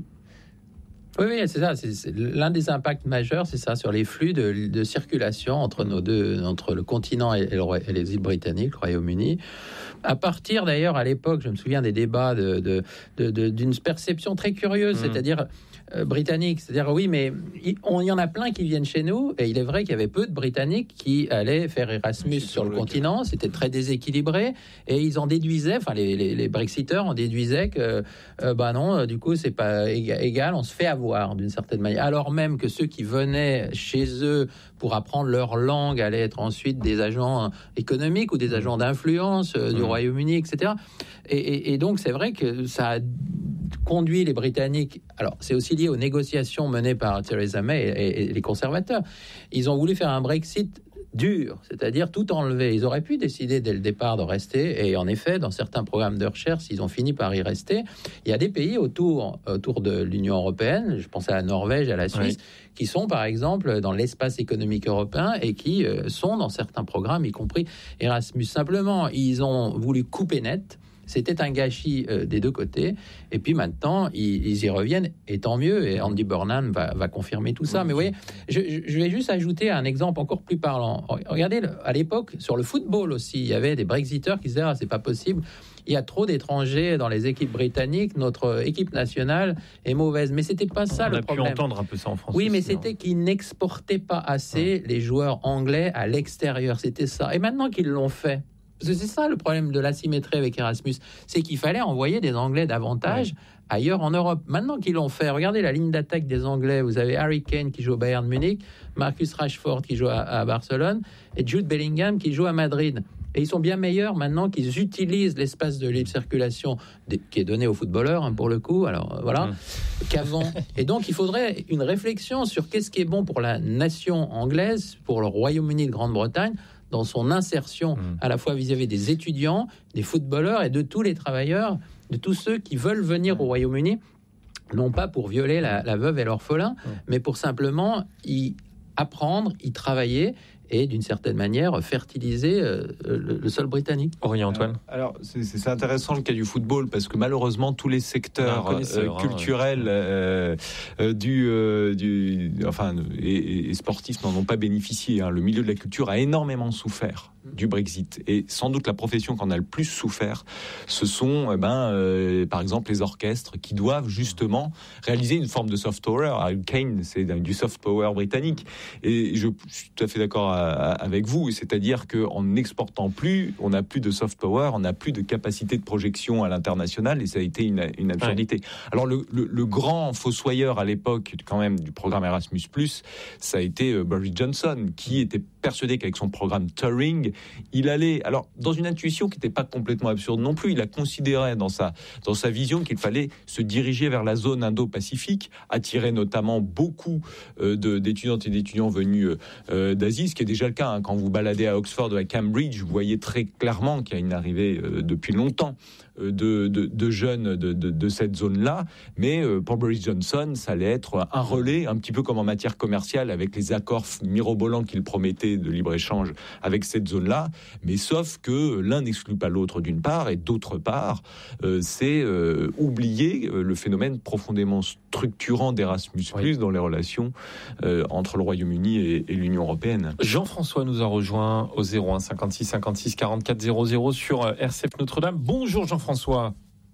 Speaker 1: Oui, oui, c'est ça. C'est, c'est l'un des impacts majeurs, c'est ça, sur les flux de, de circulation entre nos deux, entre le continent et, et, le, et les îles britanniques, le Royaume-Uni. À partir, d'ailleurs, à l'époque, je me souviens des débats de, de, de, de, d'une perception très curieuse, mmh. c'est-à-dire euh, britannique. C'est-à-dire, oui, mais il, on, il y en a plein qui viennent chez nous, et il est vrai qu'il y avait peu de Britanniques qui allaient faire Erasmus sur le, le continent. Cas. C'était très déséquilibré, et ils en déduisaient, enfin, les, les, les Brexiteurs en déduisaient que, euh, bah non, du coup, c'est pas égal, on se fait avoir d'une certaine manière. Alors même que ceux qui venaient chez eux pour apprendre leur langue allaient être ensuite des agents économiques ou des agents d'influence euh, du mmh. Royaume-Uni, et cetera. Et, et, et donc, c'est vrai que ça a conduit les Britanniques... Alors, c'est aussi lié aux négociations menées par Theresa May et, et, et les conservateurs. Ils ont voulu faire un Brexit dur, c'est-à-dire tout enlever. Ils auraient pu décider dès le départ de rester, et en effet, dans certains programmes de recherche, ils ont fini par y rester. Il y a des pays autour, autour de l'Union européenne, je pense à la Norvège, à la Suisse, oui. qui sont par exemple dans l'espace économique européen et qui euh, sont dans certains programmes, y compris Erasmus. Simplement, ils ont voulu couper net. C'était un gâchis euh, des deux côtés. Et puis maintenant, ils, ils y reviennent, et tant mieux. Et Andy Burnham va, va confirmer tout ça. Oui. Mais vous voyez, je, je vais juste ajouter un exemple encore plus parlant. Regardez, à l'époque, sur le football aussi, il y avait des Brexiteurs qui disaient « Ah, c'est pas possible, il y a trop d'étrangers dans les équipes britanniques, notre équipe nationale est mauvaise. » Mais c'était pas ça
Speaker 2: On
Speaker 1: le
Speaker 2: a
Speaker 1: problème.
Speaker 2: On a pu entendre un peu ça en France.
Speaker 1: Oui,
Speaker 2: aussi,
Speaker 1: mais c'était hein. qu'ils n'exportaient pas assez ouais. les joueurs anglais à l'extérieur. C'était ça. Et maintenant qu'ils l'ont fait, parce que c'est ça le problème de l'asymétrie avec Erasmus, c'est qu'il fallait envoyer des Anglais davantage ouais. ailleurs en Europe. Maintenant qu'ils l'ont fait, regardez la ligne d'attaque des Anglais. Vous avez Harry Kane qui joue au Bayern Munich, Marcus Rashford qui joue à, à Barcelone et Jude Bellingham qui joue à Madrid. Et ils sont bien meilleurs maintenant qu'ils utilisent l'espace de libre circulation qui est donné aux footballeurs, hein, pour le coup, alors voilà, mmh. qu'avant. Et donc, il faudrait une réflexion sur qu'est-ce qui est bon pour la nation anglaise, pour le Royaume-Uni de Grande-Bretagne, dans son insertion mmh. à la fois vis-à-vis des étudiants, des footballeurs et de tous les travailleurs, de tous ceux qui veulent venir au Royaume-Uni, non pas pour violer la, la veuve et l'orphelin, mmh. mais pour simplement y apprendre, y travailler et d'une certaine manière fertiliser euh, le, le sol britannique.
Speaker 2: Aurélien Antoine.
Speaker 3: Alors, alors c'est, c'est intéressant le cas du football parce que malheureusement tous les secteurs euh,
Speaker 2: hein,
Speaker 3: culturels
Speaker 2: ouais.
Speaker 3: euh, euh, du, euh, du enfin et, et sportifs n'en ont pas bénéficié. Hein. Le milieu de la culture a énormément souffert du Brexit et sans doute la profession qui en a le plus souffert, ce sont eh ben euh, par exemple les orchestres qui doivent justement réaliser une forme de soft power. Harry Kane, c'est du soft power britannique et je suis tout à fait d'accord à, à, avec vous, c'est-à-dire qu'en n'exportant plus, on n'a plus de soft power, on n'a plus de capacité de projection à l'international et ça a été une, une absurdité. Ouais. Alors le, le, le grand fossoyeur à l'époque quand même du programme Erasmus plus, ça a été euh, Boris Johnson qui était persuadé qu'avec son programme Turing, il allait, alors dans une intuition qui n'était pas complètement absurde non plus, il a considéré dans sa, dans sa vision qu'il fallait se diriger vers la zone Indo-Pacifique, attirer notamment beaucoup euh, de, d'étudiantes et d'étudiants venus euh, d'Asie, ce qui est déjà le cas. Hein. Quand vous baladez à Oxford ou à Cambridge, vous voyez très clairement qu'il y a une arrivée euh, depuis longtemps de, de, de jeunes de, de, de cette zone-là. Mais euh, pour Boris Johnson, ça allait être un relais, un petit peu comme en matière commerciale, avec les accords mirobolants qu'il promettait de libre-échange avec cette zone-là. Mais sauf que l'un n'exclut pas l'autre d'une part, et d'autre part, euh, c'est euh, oublier euh, le phénomène profondément structurant d'Erasmus+, oui. dans les relations euh, entre le Royaume-Uni et, et l'Union européenne.
Speaker 2: Jean-François nous a rejoint au zéro un cinquante-six cinquante-six quarante-quatre zéro zéro sur R C F Notre-Dame. Bonjour Jean-François.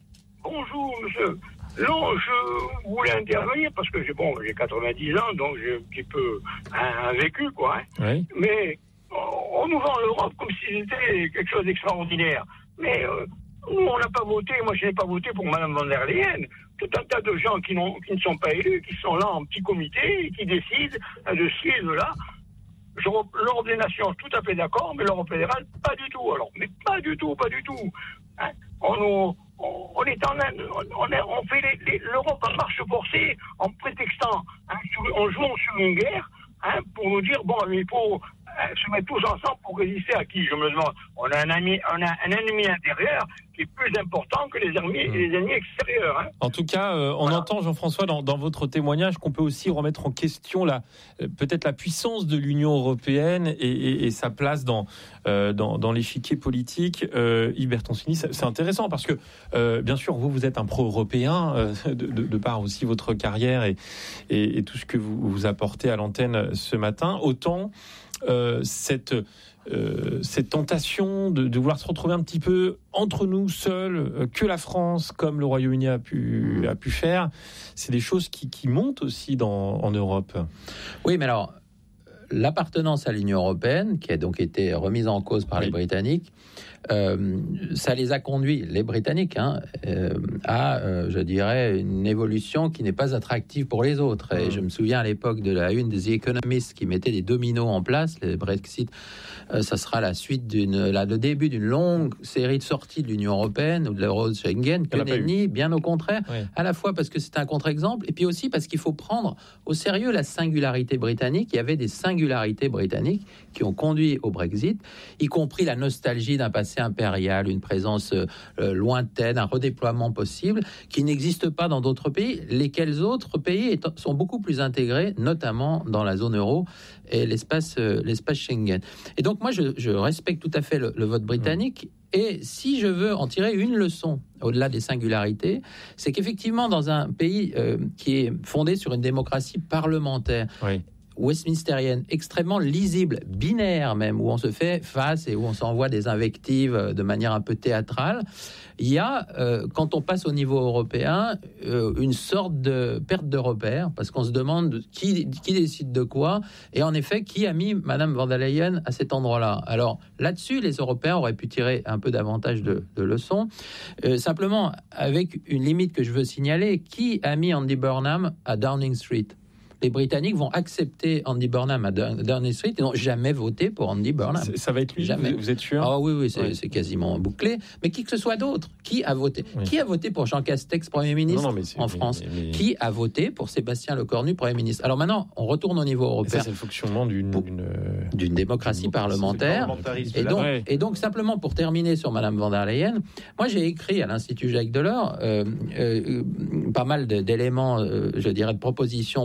Speaker 6: Bonjour monsieur. Non, je voulais intervenir parce que j'ai, bon, j'ai quatre-vingt-dix ans, donc j'ai un petit peu un, un vécu, quoi. Hein.
Speaker 2: Oui.
Speaker 6: Mais on nous vend l'Europe comme si c'était quelque chose d'extraordinaire. Mais euh, nous, on n'a pas voté, moi je n'ai pas voté pour Mme von der Leyen. Tout un tas de gens qui, n'ont, qui ne sont pas élus, qui sont là en petit comité et qui décident de ci et de là. L'Europe des nations, tout à fait d'accord, mais l'Europe fédérale, pas du tout. Alors, mais pas du tout, pas du tout. Hein, on, on, on est en Inde, on, on fait les, les, l'Europe en marche forcée en prétextant, hein, sur, en jouant sur une guerre, hein, pour nous dire bon, il faut hein, se mettre tous ensemble pour résister à qui? Je me demande. On a un, ami, on a un ennemi intérieur qui est plus important que les ennemis, mmh. les ennemis extérieurs. Hein.
Speaker 2: En tout cas, euh, on voilà. entend, Jean-François, dans, dans votre témoignage, qu'on peut aussi remettre en question la, euh, peut-être la puissance de l'Union européenne et, et, et sa place dans, euh, dans, dans l'échiquier politique. Euh, Yves Bertoncini, c'est, c'est intéressant parce que, euh, bien sûr, vous, vous êtes un pro-européen, euh, de, de, de par aussi votre carrière et, et, et tout ce que vous, vous apportez à l'antenne ce matin. Autant euh, cette... Euh, cette tentation de, de vouloir se retrouver un petit peu entre nous seuls, euh, que la France, comme le Royaume-Uni a pu, a pu faire, c'est des choses qui, qui montent aussi dans, en Europe.
Speaker 1: Oui, mais alors, l'appartenance à l'Union européenne, qui a donc été remise en cause par oui. les Britanniques, euh, ça les a conduits, les Britanniques, hein, euh, à, euh, je dirais, une évolution qui n'est pas attractive pour les autres. Et mmh. je me souviens à l'époque de la une des The Economist qui mettait des dominos en place, le Brexit, euh, ça sera la suite d'une, la, le début d'une longue série de sorties de l'Union européenne ou de l'euro Schengen, que nenni, bien au contraire, oui. à la fois parce que c'est un contre-exemple, et puis aussi parce qu'il faut prendre au sérieux la singularité britannique. Il y avait des singularités britanniques qui ont conduit au Brexit, y compris la nostalgie d'un passé impérial, une présence euh, lointaine, un redéploiement possible qui n'existe pas dans d'autres pays, lesquels autres pays étant, sont beaucoup plus intégrés, notamment dans la zone euro et l'espace, euh, l'espace Schengen. Et donc moi, je, je respecte tout à fait le, le vote britannique. Mmh. Et si je veux en tirer une leçon, au-delà des singularités, c'est qu'effectivement, dans un pays euh, qui est fondé sur une démocratie parlementaire, oui. westminstérienne, extrêmement lisible, binaire même, où on se fait face et où on s'envoie des invectives de manière un peu théâtrale, il y a, euh, quand on passe au niveau européen, euh, une sorte de perte de repère, parce qu'on se demande qui, qui décide de quoi, et en effet, qui a mis Mme von der Leyen à cet endroit-là. Alors, là-dessus, les Européens auraient pu tirer un peu davantage de, de leçons. Euh, simplement, avec une limite que je veux signaler, qui a mis Andy Burnham à Downing Street ? Les Britanniques vont accepter Andy Burnham à Downing Street et n'ont jamais voté pour Andy Burnham.
Speaker 2: C'est, ça va être lui, jamais. Vous êtes sûr?
Speaker 1: Ah oui, oui, c'est, oui. c'est quasiment bouclé. Mais qui que ce soit d'autre, qui a voté? Oui. Qui a voté pour Jean Castex, Premier ministre, non, non, en France? mais, mais... Qui a voté pour Sébastien Lecornu, Premier ministre? Alors maintenant, on retourne au niveau européen.
Speaker 2: Ça, c'est le fonctionnement d'une, d'une...
Speaker 1: d'une démocratie d'une parlementaire. Et donc, ouais. et donc, simplement pour terminer sur Mme von der Leyen, moi j'ai écrit à l'Institut Jacques Delors euh, euh, pas mal de, d'éléments, euh, je dirais, de propositions pour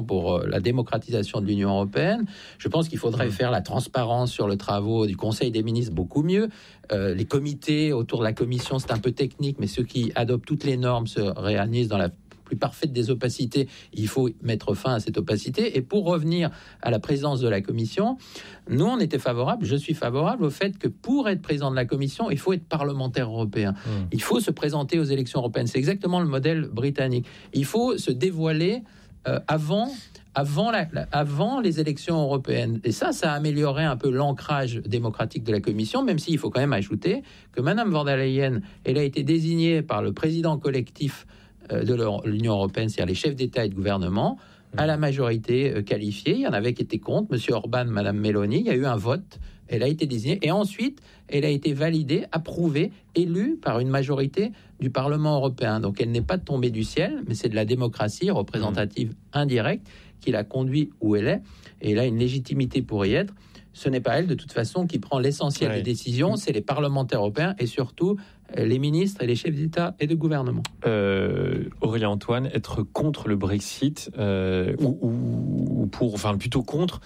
Speaker 1: la démocratisation de l'Union européenne. Je pense qu'il faudrait mmh. faire la transparence sur le travaux du Conseil des ministres beaucoup mieux. Euh, les comités autour de la Commission, c'est un peu technique, mais ceux qui adoptent toutes les normes se réunissent dans la plus parfaite des opacités. Il faut mettre fin à cette opacité. Et pour revenir à la présidence de la Commission, nous, on était favorable, je suis favorable au fait que pour être président de la Commission, il faut être parlementaire européen. Mmh. Il faut se présenter aux élections européennes. C'est exactement le modèle britannique. Il faut se dévoiler euh, avant... Avant, la, la, avant les élections européennes. Et ça, ça a amélioré un peu l'ancrage démocratique de la Commission, même s'il faut quand même ajouter que Mme von der Leyen, elle a été désignée par le président collectif de l'Union européenne, c'est-à-dire les chefs d'État et de gouvernement, à la majorité qualifiée. Il y en avait qui étaient contre, M. Orban, Mme Meloni. Il y a eu un vote, elle a été désignée. Et ensuite, elle a été validée, approuvée, élue par une majorité du Parlement européen. Donc elle n'est pas tombée du ciel, mais c'est de la démocratie représentative indirecte qui l'a conduit où elle est. Et elle a une légitimité pour y être. Ce n'est pas elle, de toute façon, qui prend l'essentiel ouais. des décisions. C'est les parlementaires européens et surtout les ministres et les chefs d'État et de gouvernement.
Speaker 2: Euh, Aurélien Antoine, être contre le Brexit, euh, ou, ou, ou pour, enfin plutôt contre,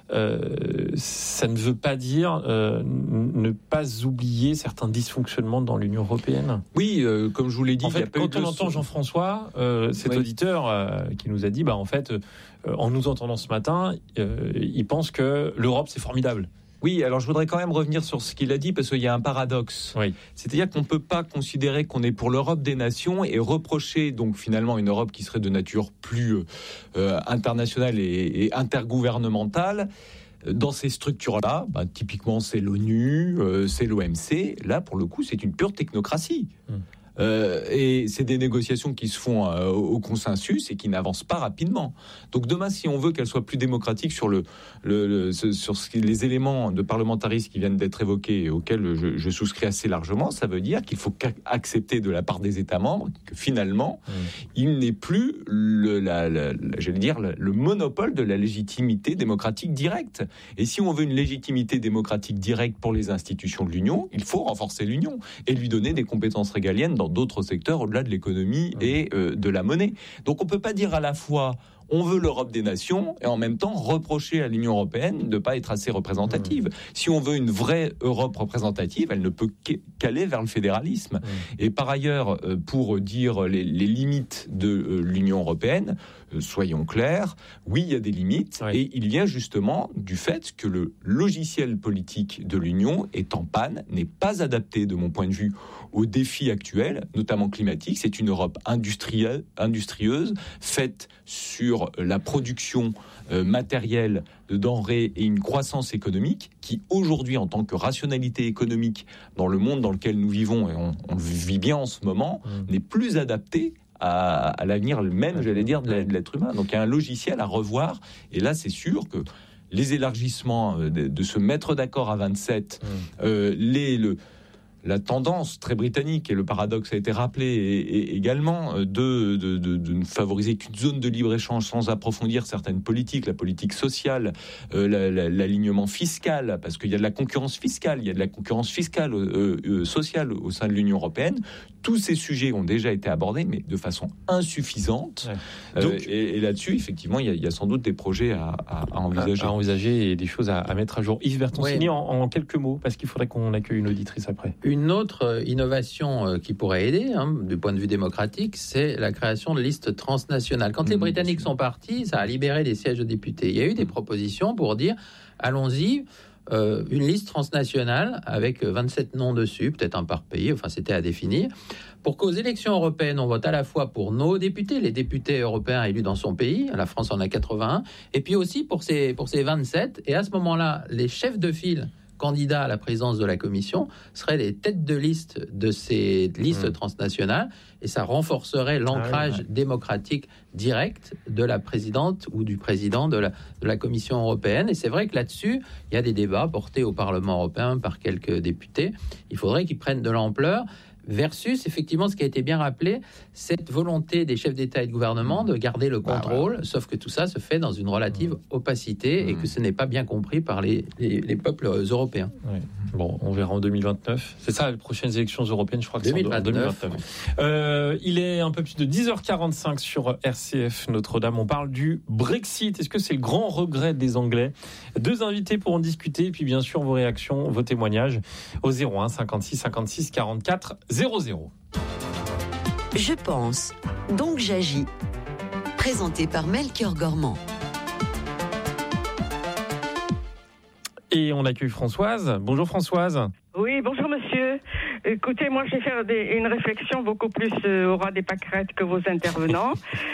Speaker 2: euh, ça ne veut pas dire euh, ne pas oublier certains dysfonctionnements dans l'Union européenne.
Speaker 3: Oui, euh, comme je vous l'ai dit,
Speaker 2: en fait,
Speaker 3: il y a
Speaker 2: quand on entend Jean-François, euh, cet oui. auditeur euh, qui nous a dit, bah en fait, euh, en nous entendant ce matin, euh, il pense que l'Europe c'est formidable.
Speaker 3: Oui, alors je voudrais quand même revenir sur ce qu'il a dit, parce qu'il y a un paradoxe. Oui. C'est-à-dire qu'on ne peut pas considérer qu'on est pour l'Europe des nations et reprocher donc finalement une Europe qui serait de nature plus euh, internationale et, et intergouvernementale. Dans ces structures-là, bah, typiquement c'est l'ONU, euh, c'est l'O M C. Là, pour le coup, c'est une pure technocratie. Mmh. Euh, et c'est des négociations qui se font euh, au consensus et qui n'avancent pas rapidement. Donc demain, si on veut qu'elle soit plus démocratique sur, le, le, le, ce, sur ce, les éléments de parlementarisme qui viennent d'être évoqués et auxquels je, je souscris assez largement, ça veut dire qu'il faut accepter de la part des États membres que finalement, mmh. il n'est plus le, la, la, la, j'allais dire, le, le monopole de la légitimité démocratique directe. Et si on veut une légitimité démocratique directe pour les institutions de l'Union, il faut renforcer l'Union et lui donner des compétences régaliennes dans d'autres secteurs au-delà de l'économie et euh, de la monnaie. Donc on ne peut pas dire à la fois on veut l'Europe des nations et en même temps reprocher à l'Union européenne de ne pas être assez représentative. Mmh. Si on veut une vraie Europe représentative, elle ne peut qu'aller vers le fédéralisme. Mmh. Et par ailleurs, pour dire les, les limites de l'Union européenne, soyons clairs, oui, il y a des limites, oui. Et il vient justement du fait que le logiciel politique de l'Union est en panne, n'est pas adapté, de mon point de vue, aux défis actuels, notamment climatiques. C'est une Europe industrielle, industrieuse, faite sur la production euh, matérielle de denrées et une croissance économique qui, aujourd'hui, en tant que rationalité économique dans le monde dans lequel nous vivons, et on, on le vit bien en ce moment, mmh. n'est plus adaptée à, à l'avenir même, j'allais dire, de l'être humain. Donc il y a un logiciel à revoir, et là, c'est sûr que les élargissements, de, de se mettre d'accord à vingt-sept, mmh. euh, les... Le, la tendance très britannique, et le paradoxe a été rappelé et, et également, de, de, de, de ne favoriser qu'une zone de libre-échange sans approfondir certaines politiques, la politique sociale, euh, la, la, l'alignement fiscal, parce qu'il y a de la concurrence fiscale, il y a de la concurrence fiscale euh, euh, sociale au sein de l'Union européenne. Tous ces sujets ont déjà été abordés, mais de façon insuffisante. Ouais. Donc, euh, et, et là-dessus, effectivement, il y, a, il y a sans doute des projets à, à, à envisager.
Speaker 2: À, à envisager et des choses à, à mettre à jour. Yves Bertoncini, ouais. en, en quelques mots, parce qu'il faudrait qu'on accueille une auditrice après.
Speaker 1: Une autre innovation qui pourrait aider, hein, du point de vue démocratique, c'est la création de listes transnationales. Quand mmh, les Britanniques sont partis, ça a libéré des sièges de députés. Il y a eu des propositions pour dire, allons-y, euh, une liste transnationale avec vingt-sept noms dessus, peut-être un par pays, enfin c'était à définir, pour qu'aux élections européennes, on vote à la fois pour nos députés, les députés européens élus dans son pays, la France en a quatre-vingt-un, et puis aussi pour ces, pour ces vingt-sept, et à ce moment-là, les chefs de file candidats à la présidence de la Commission seraient les têtes de liste de ces listes mmh. transnationales, et ça renforcerait l'ancrage ah oui, ouais. démocratique direct de la présidente ou du président de la, de la Commission européenne. Et c'est vrai que là-dessus, il y a des débats portés au Parlement européen par quelques députés. Il faudrait qu'ils prennent de l'ampleur Versus, effectivement, ce qui a été bien rappelé, cette volonté des chefs d'État et de gouvernement de garder le contrôle, bah, ouais. sauf que tout ça se fait dans une relative opacité mmh. et que ce n'est pas bien compris par les, les, les peuples européens.
Speaker 2: Ouais. Bon, on verra en deux mille vingt-neuf. C'est ça, les prochaines élections européennes, je crois que
Speaker 1: deux mille vingt-neuf.
Speaker 2: C'est en deux mille vingt-neuf. Euh, il est un peu plus de dix heures quarante-cinq sur R C F Notre-Dame. On parle du Brexit. Est-ce que c'est le grand regret des Anglais ? Deux invités pour en discuter, et puis bien sûr vos réactions, vos témoignages au zéro un cinquante-six cinquante-six quarante-quatre zéro zéro.
Speaker 4: Je pense, donc j'agis. Présenté par Melchior Gormand.
Speaker 2: Et on accueille Françoise. Bonjour Françoise.
Speaker 7: Oui, bonjour monsieur. Écoutez, moi je vais faire des, une réflexion beaucoup plus euh, au ras des pâquerettes que vos intervenants.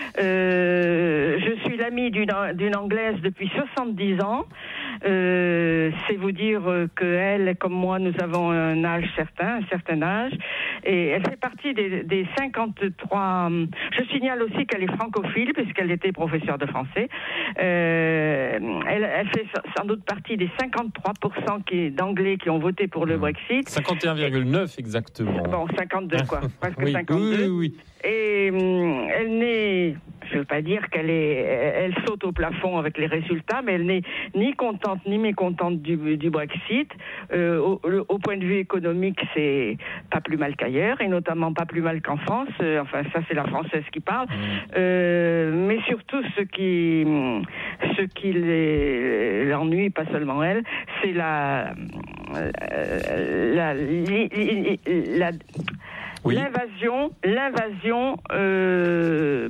Speaker 7: euh, je suis l'amie d'une, d'une Anglaise depuis soixante-dix ans. Euh, c'est vous dire que elle, comme moi, nous avons un âge certain, un certain âge, et elle fait partie des, des cinquante-trois. Je signale aussi qu'elle est francophile puisqu'elle était professeure de français. Euh, elle, elle fait sans doute partie des cinquante-trois pour cent qui, d'Anglais qui ont voté pour le Brexit.
Speaker 2: cinquante et un virgule neuf exactement.
Speaker 7: Bon, cinquante-deux quoi, presque
Speaker 2: oui,
Speaker 7: cinquante-deux.
Speaker 2: Oui, oui, oui.
Speaker 7: Et hum, elle n'est, je ne veux pas dire qu'elle est, elle saute au plafond avec les résultats, mais elle n'est ni contente ni mécontente du, du Brexit. Euh, au, au point de vue économique, c'est pas plus mal qu'ailleurs, et notamment pas plus mal qu'en France. Euh, enfin, ça c'est la française qui parle. Mmh. Euh, mais surtout, ce qui, ce qui les, l'ennuie, pas seulement elle, c'est la, la, la, la, la Oui. L'invasion, l'invasion, euh,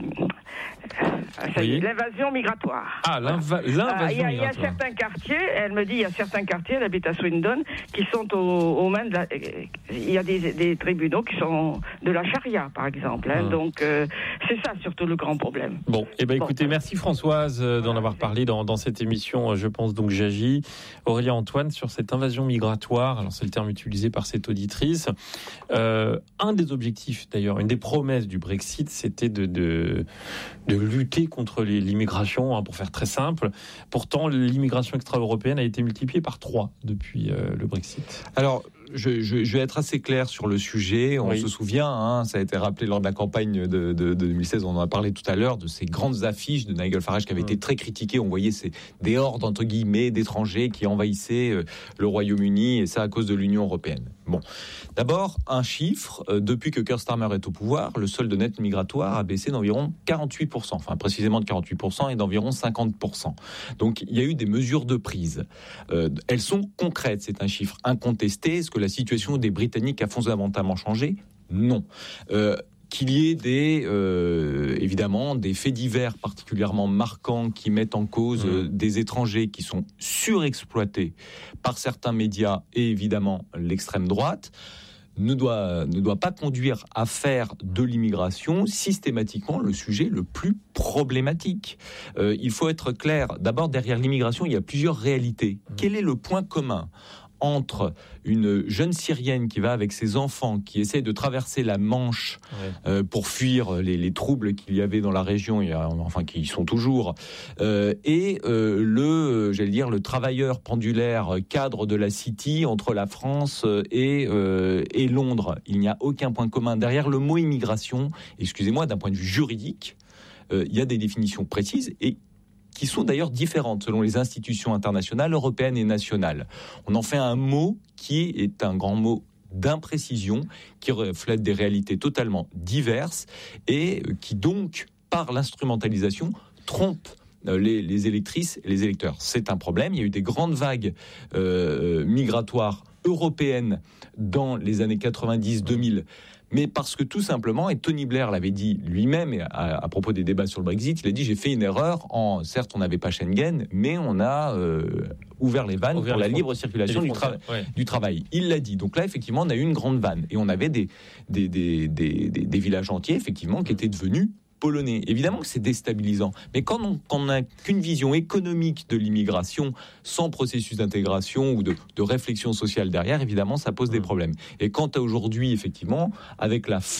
Speaker 7: ça y est, oui. l'invasion migratoire.
Speaker 2: Ah, l'inva- l'invasion
Speaker 7: ah, y a,
Speaker 2: migratoire.
Speaker 7: Il y a certains quartiers, elle me dit, il y a certains quartiers, elle habite à Swindon, qui sont aux, aux mains de la... Il y a des, des tribunaux qui sont de la charia, par exemple. Hein, hum. Donc, euh, c'est ça surtout le grand problème.
Speaker 2: Bon, eh ben, écoutez, bon. merci Françoise d'en voilà, avoir parlé dans, dans cette émission, je pense donc j'agis. Aurélien Antoine, sur cette invasion migratoire, alors c'est le terme utilisé par cette auditrice. Euh, un des objectifs, d'ailleurs, une des promesses du Brexit, c'était de, de, de lutter contre les, l'immigration, hein, pour faire très simple. Pourtant, l'immigration extra-européenne a été multipliée par trois depuis euh, le Brexit.
Speaker 3: Alors, Je, je, je vais être assez clair sur le sujet. On oui. se souvient, hein, ça a été rappelé lors de la campagne de, de, de deux mille seize, on en a parlé tout à l'heure, de ces grandes affiches de Nigel Farage qui avaient mmh. été très critiquées. On voyait ces, des hordes, entre guillemets, d'étrangers qui envahissaient euh, le Royaume-Uni, et ça à cause de l'Union européenne. Bon, d'abord, un chiffre. Euh, depuis que Keir Starmer est au pouvoir, le solde net migratoire a baissé d'environ quarante-huit pour cent, enfin précisément de quarante-huit pour cent et d'environ cinquante pour cent. Donc, il y a eu des mesures de prise. Euh, elles sont concrètes, c'est un chiffre incontesté. Est-ce que la situation des Britanniques a fondamentalement changé ? Non. Euh, qu'il y ait des, euh, évidemment, des faits divers particulièrement marquants qui mettent en cause mmh. euh, des étrangers qui sont surexploités par certains médias et évidemment l'extrême droite, ne doit, ne doit pas conduire à faire de l'immigration systématiquement le sujet le plus problématique. Euh, il faut être clair. D'abord, derrière l'immigration, il y a plusieurs réalités. Mmh. Quel est le point commun entre une jeune Syrienne qui va avec ses enfants, qui essaie de traverser la Manche ouais. euh, pour fuir les, les troubles qu'il y avait dans la région, il y a, enfin qui y sont toujours, euh, et euh, le, j'allais dire, le travailleur pendulaire cadre de la City entre la France et, euh, et Londres. Il n'y a aucun point commun. Derrière le mot immigration, excusez-moi, d'un point de vue juridique, euh, il y a des définitions précises et qui sont d'ailleurs différentes selon les institutions internationales, européennes et nationales. On en fait un mot qui est un grand mot d'imprécision, qui reflète des réalités totalement diverses et qui donc, par l'instrumentalisation, trompe les, les électrices et les électeurs. C'est un problème. Il y a eu des grandes vagues euh, migratoires européennes dans les années quatre-vingt-dix deux mille, mais parce que tout simplement, et Tony Blair l'avait dit lui-même à, à propos des débats sur le Brexit, il a dit j'ai fait une erreur, en, certes on n'avait pas Schengen, mais on a euh, ouvert les vannes ouvert pour les la libre circulation du, tra- ouais. du travail. Il l'a dit. Donc là, effectivement, on a eu une grande vanne, et on avait des, des, des, des, des, des villages entiers, effectivement, qui étaient devenus polonais. Évidemment que c'est déstabilisant, mais quand on n'a qu'une vision économique de l'immigration, sans processus d'intégration ou de, de réflexion sociale derrière, évidemment, ça pose mmh. des problèmes. Et quant à aujourd'hui, effectivement, avec la fin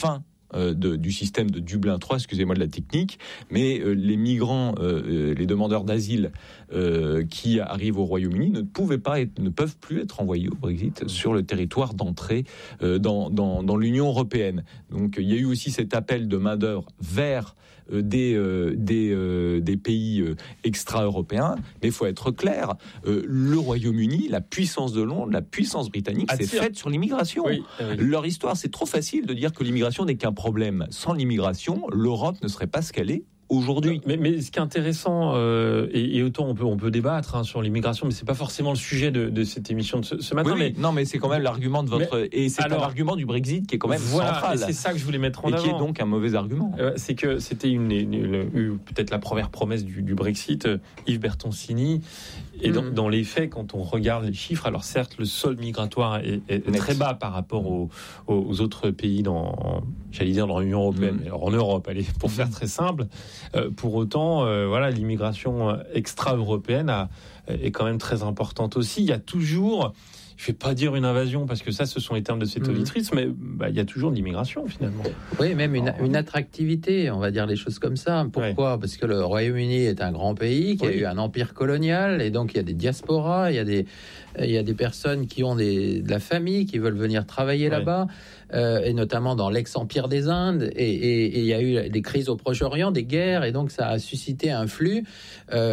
Speaker 3: euh, de, du système de Dublin trois, excusez-moi de la technique, mais euh, les migrants, euh, les demandeurs d'asile euh, qui arrivent au Royaume-Uni ne pouvaient pas être, ne peuvent plus être envoyés au Brexit sur le territoire d'entrée euh, dans, dans, dans l'Union européenne. Donc il y a eu aussi cet appel de main-d'œuvre vers euh, des, euh, des, euh, des pays euh, extra-européens, mais il faut être clair, euh, le Royaume-Uni, la puissance de Londres, la puissance britannique, c'est faite sur l'immigration. Oui, oui. Leur histoire, c'est trop facile de dire que l'immigration n'est qu'un problème. Sans l'immigration, l'Europe ne serait pas ce qu'elle est aujourd'hui.
Speaker 2: Mais, mais ce qui est intéressant, euh, et, et autant on peut, on peut débattre hein, sur l'immigration, mais c'est pas forcément le sujet de, de cette émission de ce, ce matin.
Speaker 3: Oui,
Speaker 2: mais,
Speaker 3: non, mais c'est quand même l'argument de votre... Mais, et c'est alors, l'argument du Brexit qui est quand même
Speaker 2: voilà,
Speaker 3: central.
Speaker 2: Et c'est ça que je voulais mettre en
Speaker 3: et
Speaker 2: avant.
Speaker 3: Et qui est donc un mauvais argument.
Speaker 2: Euh, c'est que c'était une, une, une, une, peut-être la première promesse du, du Brexit, euh, Yves Bertoncini. Et mmh. dans, dans les faits, quand on regarde les chiffres, alors certes, le solde migratoire est, est très bas par rapport aux, aux autres pays dans, j'allais dire, dans l'Union européenne, mmh. mais alors en Europe, allez, pour faire très simple. Euh, pour autant, Euh, voilà, l'immigration extra-européenne a, est quand même très importante aussi. Il y a toujours, je ne vais pas dire une invasion, parce que ça, ce sont les termes de cette auditrice, mmh. mais bah, il y a toujours de l'immigration, finalement.
Speaker 1: Oui, même une, une attractivité, on va dire les choses comme ça. Pourquoi ? Ouais. Parce que le Royaume-Uni est un grand pays, qui oui. a eu un empire colonial, et donc il y a des diasporas, il y a des, il y a des personnes qui ont des, de la famille, qui veulent venir travailler ouais. là-bas. Euh, et notamment dans l'ex-empire des Indes, et, et, et il y a eu des crises au Proche-Orient, des guerres, et donc ça a suscité un flux euh,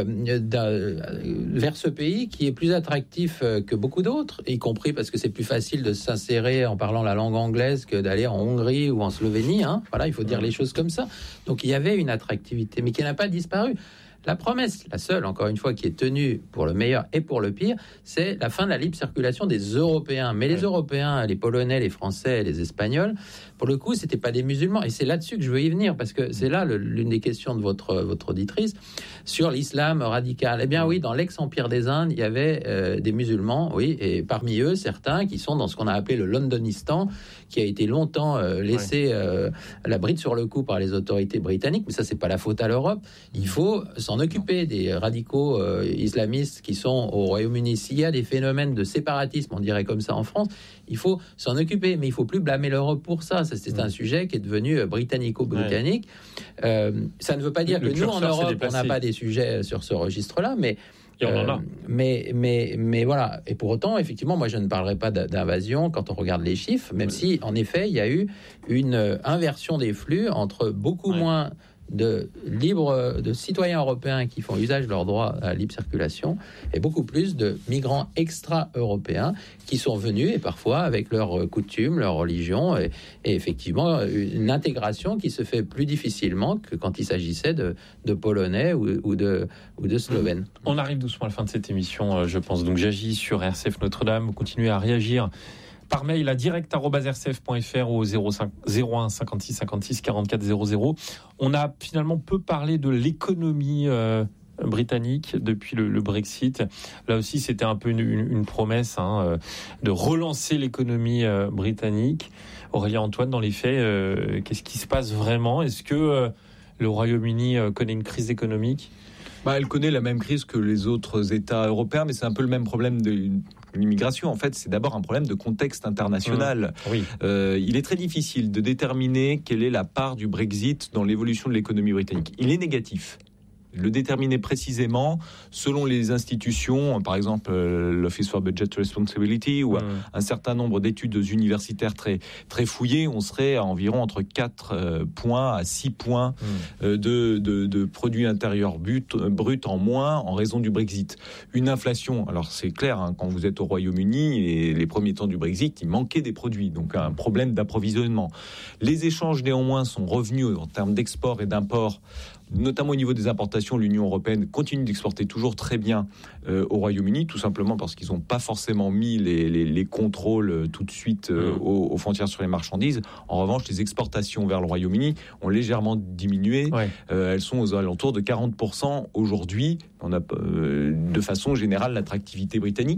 Speaker 1: vers ce pays qui est plus attractif que beaucoup d'autres, y compris parce que c'est plus facile de s'insérer en parlant la langue anglaise que d'aller en Hongrie ou en Slovénie. Hein. Voilà, il faut dire les choses comme ça. Donc il y avait une attractivité, mais qui n'a pas disparu. La promesse, la seule, encore une fois, qui est tenue pour le meilleur et pour le pire, c'est la fin de la libre circulation des Européens. Mais les ouais. Européens, les Polonais, les Français, les Espagnols, pour le coup, c'était pas des musulmans. Et c'est là-dessus que je veux y venir, parce que c'est là le, l'une des questions de votre, votre auditrice, sur l'islam radical. Eh bien oui, dans l'ex-empire des Indes, il y avait euh, des musulmans, oui, et parmi eux, certains qui sont dans ce qu'on a appelé le Londonistan, qui a été longtemps euh, laissé euh, la bride sur le cou par les autorités britanniques. Mais ça, c'est pas la faute à l'Europe. Il faut s'en occuper des radicaux euh, islamistes qui sont au Royaume-Uni. S'il y a des phénomènes de séparatisme, on dirait comme ça en France, il faut s'en occuper, mais il faut plus blâmer l'Europe pour ça. ça c'est mmh. un sujet qui est devenu britannico-britannique. Ouais. Euh, ça ne veut pas dire le, que le nous, en Europe, on n'a pas des sujets sur ce registre-là, mais...
Speaker 2: Et on euh, en a.
Speaker 1: Mais, mais, mais voilà. Et pour autant, effectivement, moi, je ne parlerai pas d'invasion quand on regarde les chiffres, même ouais. si, en effet, il y a eu une inversion des flux entre beaucoup ouais. moins de libres, de citoyens européens qui font usage de leur droit à la libre circulation et beaucoup plus de migrants extra-européens qui sont venus et parfois avec leurs coutumes, leur religion et, et effectivement une intégration qui se fait plus difficilement que quand il s'agissait de, de Polonais ou, ou, de, ou de Slovènes.
Speaker 2: On arrive doucement à la fin de cette émission, je pense. Donc j'agis sur R C F Notre-Dame. Vous continuez à réagir par mail à direct arobase r c f point f r ou au zéro un cinquante-six cinquante-six quarante-quatre zéro zéro. On a finalement peu parlé de l'économie euh, britannique depuis le, le Brexit. Là aussi, c'était un peu une, une, une promesse hein, de relancer l'économie euh, britannique. Aurélien Antoine, dans les faits, euh, qu'est-ce qui se passe vraiment ? Est-ce que euh, le Royaume-Uni euh, connaît une crise économique ?
Speaker 3: Bah, elle connaît la même crise que les autres États européens, mais c'est un peu le même problème de l'immigration. En fait, c'est d'abord un problème de contexte international.
Speaker 2: Mmh, oui.
Speaker 3: Euh, il est très difficile de déterminer quelle est la part du Brexit dans l'évolution de l'économie britannique. Il est négatif. Le déterminer précisément selon les institutions, par exemple euh, l'Office for Budget Responsibility ou mmh. un, un certain nombre d'études universitaires très, très fouillées, on serait à environ entre quatre euh, points à six points mmh. euh, de, de, de produit intérieur brut, brut en moins en raison du Brexit. Une inflation, alors c'est clair, hein, quand vous êtes au Royaume-Uni et les premiers temps du Brexit, il manquait des produits, donc un problème d'approvisionnement. Les échanges néanmoins sont revenus en termes d'export et d'import, notamment au niveau des importations. L'Union européenne continue d'exporter toujours très bien euh, au Royaume-Uni, tout simplement parce qu'ils n'ont pas forcément mis les, les, les contrôles euh, tout de suite euh, mmh. aux, aux frontières sur les marchandises. En revanche, les exportations vers le Royaume-Uni ont légèrement diminué. Ouais. Euh, elles sont aux alentours de quarante pour cent aujourd'hui. On a, euh, de façon générale, l'attractivité britannique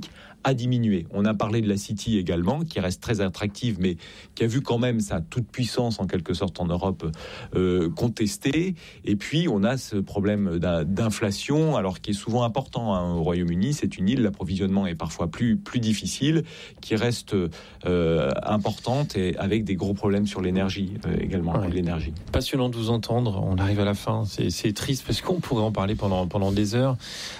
Speaker 3: a diminué. On a parlé de la City également, qui reste très attractive, mais qui a vu quand même sa toute puissance en quelque sorte en Europe euh, contestée. Et puis on a ce problème d'inflation, alors qui est souvent important hein, au Royaume-Uni. C'est une île, l'approvisionnement est parfois plus plus difficile, qui reste euh, importante et avec des gros problèmes sur l'énergie euh, également.
Speaker 2: Ouais.
Speaker 3: L'énergie.
Speaker 2: Passionnant de vous entendre. On arrive à la fin. C'est, c'est triste parce qu'on pourrait en parler pendant pendant des heures.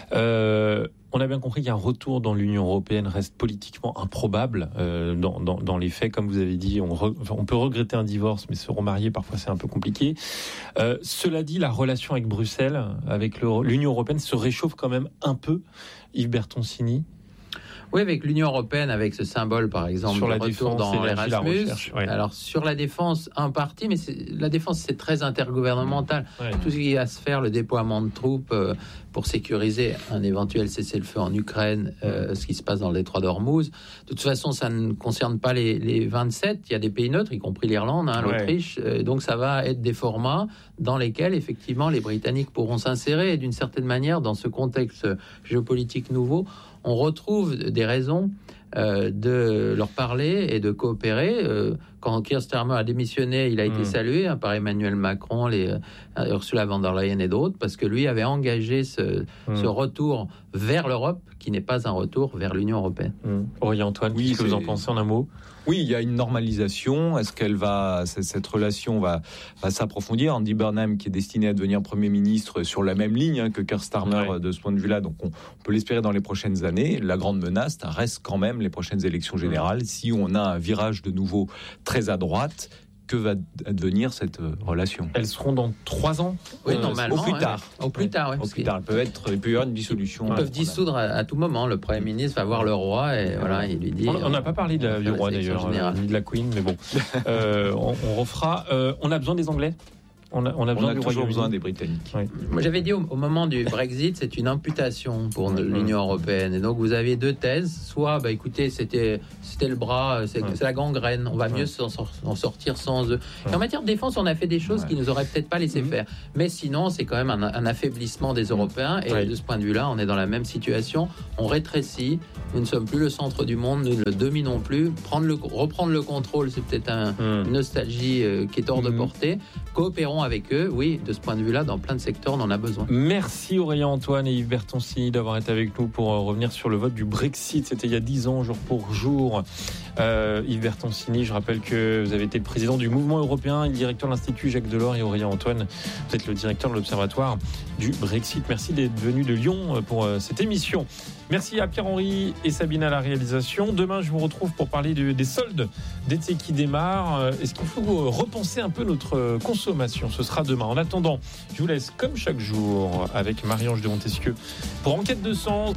Speaker 2: Euh, On a bien compris qu'un retour dans l'Union européenne reste politiquement improbable euh, dans, dans, dans les faits. Comme vous avez dit, on, re, on peut regretter un divorce, mais se remarier, parfois, c'est un peu compliqué. Euh, cela dit, la relation avec Bruxelles, avec le, l'Union européenne, se réchauffe quand même un peu. Yves Bertoncini.
Speaker 1: Oui, avec l'Union européenne, avec ce symbole, par exemple,
Speaker 2: sur
Speaker 1: de
Speaker 2: la
Speaker 1: retour
Speaker 2: défense
Speaker 1: dans Erasmus.
Speaker 2: Recherche, ouais.
Speaker 1: Alors, sur la défense, un parti, mais c'est, la défense, c'est très intergouvernemental.
Speaker 2: Ouais.
Speaker 1: Tout ce qui va se faire, le déploiement de troupes euh, pour sécuriser un éventuel cessez-le-feu en Ukraine, euh, ce qui se passe dans le détroit d'Ormuz. De toute façon, ça ne concerne pas les, les vingt-sept. Il y a des pays neutres, y compris l'Irlande, hein,
Speaker 2: Ouais.
Speaker 1: l'Autriche. Euh, donc, ça va être des formats dans lesquels, effectivement, les Britanniques pourront s'insérer. Et d'une certaine manière, dans ce contexte géopolitique nouveau, on retrouve des raisons euh, de leur parler et de coopérer. Euh, quand Keir Starmer a démissionné, il a été
Speaker 2: mmh.
Speaker 1: salué hein, par Emmanuel Macron, les, euh, Ursula von der Leyen et d'autres, parce que lui avait engagé ce, mmh. ce retour vers l'Europe, qui n'est pas un retour vers l'Union européenne.
Speaker 2: Mmh. Aurélien Antoine, oui, qu'est-ce que vous en pensez en un mot ?
Speaker 3: Oui, il y a une normalisation. Est-ce qu'elle va, cette relation va, va s'approfondir? Andy Burnham, qui est destiné à devenir Premier ministre, sur la même ligne hein, que Keir Starmer ouais. de ce point de vue-là. Donc, on, on peut l'espérer dans les prochaines années. La grande menace reste quand même les prochaines élections générales. Si on a un virage de nouveau très à droite, que va advenir cette relation?
Speaker 2: Elles seront dans trois ans.
Speaker 1: Oui,
Speaker 2: euh,
Speaker 1: normalement.
Speaker 3: Au plus tard.
Speaker 1: Ouais. Au plus tard, oui.
Speaker 3: Au plus tard. Il peut être, il peut y avoir une dissolution.
Speaker 1: Ils peuvent dissoudre à, à tout moment. Le Premier ministre va voir le roi et voilà, il lui dit.
Speaker 2: On n'a pas parlé de la, du roi d'ailleurs, ni de la Queen, mais bon, euh, on, on refera. Euh, on a besoin des Anglais. On a, on a, besoin
Speaker 3: on a
Speaker 2: du
Speaker 3: toujours
Speaker 2: Royaume-Uni.
Speaker 3: besoin des Britanniques.
Speaker 2: Oui.
Speaker 1: Moi, j'avais dit au, au moment du Brexit, c'est une amputation pour ouais, l'Union ouais. européenne. Et donc, vous avez deux thèses. Soit, bah, écoutez, c'était, c'était le bras, c'est, ouais. c'est la gangrène. On va mieux ouais. s'en, s'en sortir sans eux. Ouais. Et en matière de défense, on a fait des choses ouais. qui nous auraient peut-être pas laissé mmh. faire. Mais sinon, c'est quand même un, un affaiblissement des Européens. Et ouais. de ce point de vue-là, on est dans la même situation. On rétrécit. Nous ne sommes plus le centre du monde. Nous ne le dominons plus. Prendre le, reprendre le contrôle, c'est peut-être un, mmh. une nostalgie euh, qui est hors mmh. de portée. Coopérons avec eux. Oui, de ce point de vue-là, dans plein de secteurs, on en a besoin.
Speaker 2: Merci Aurélien Antoine et Yves Bertoncini d'avoir été avec nous pour revenir sur le vote du Brexit. C'était il y a dix ans, jour pour jour. Euh, Yves Bertoncini, je rappelle que vous avez été le président du mouvement européen et le directeur de l'Institut Jacques Delors, et Aurélien Antoine, vous êtes le directeur de l'Observatoire du Brexit. Merci d'être venu de Lyon pour cette émission. Merci à Pierre-Henri et Sabine à la réalisation. Demain, je vous retrouve pour parler de, des soldes d'été qui démarrent. Est-ce qu'il faut repenser un peu notre consommation? Ce sera demain. En attendant, je vous laisse comme chaque jour avec Marie-Ange de Montesquieu pour Enquête de sens.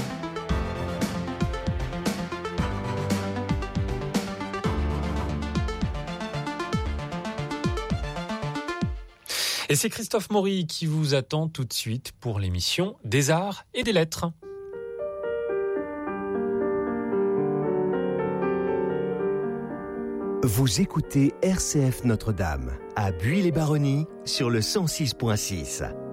Speaker 2: Et c'est Christophe Maury qui vous attend tout de suite pour l'émission des arts et des lettres.
Speaker 8: Vous écoutez R C F Notre-Dame à Buis-les-Baronnies sur le cent six virgule six.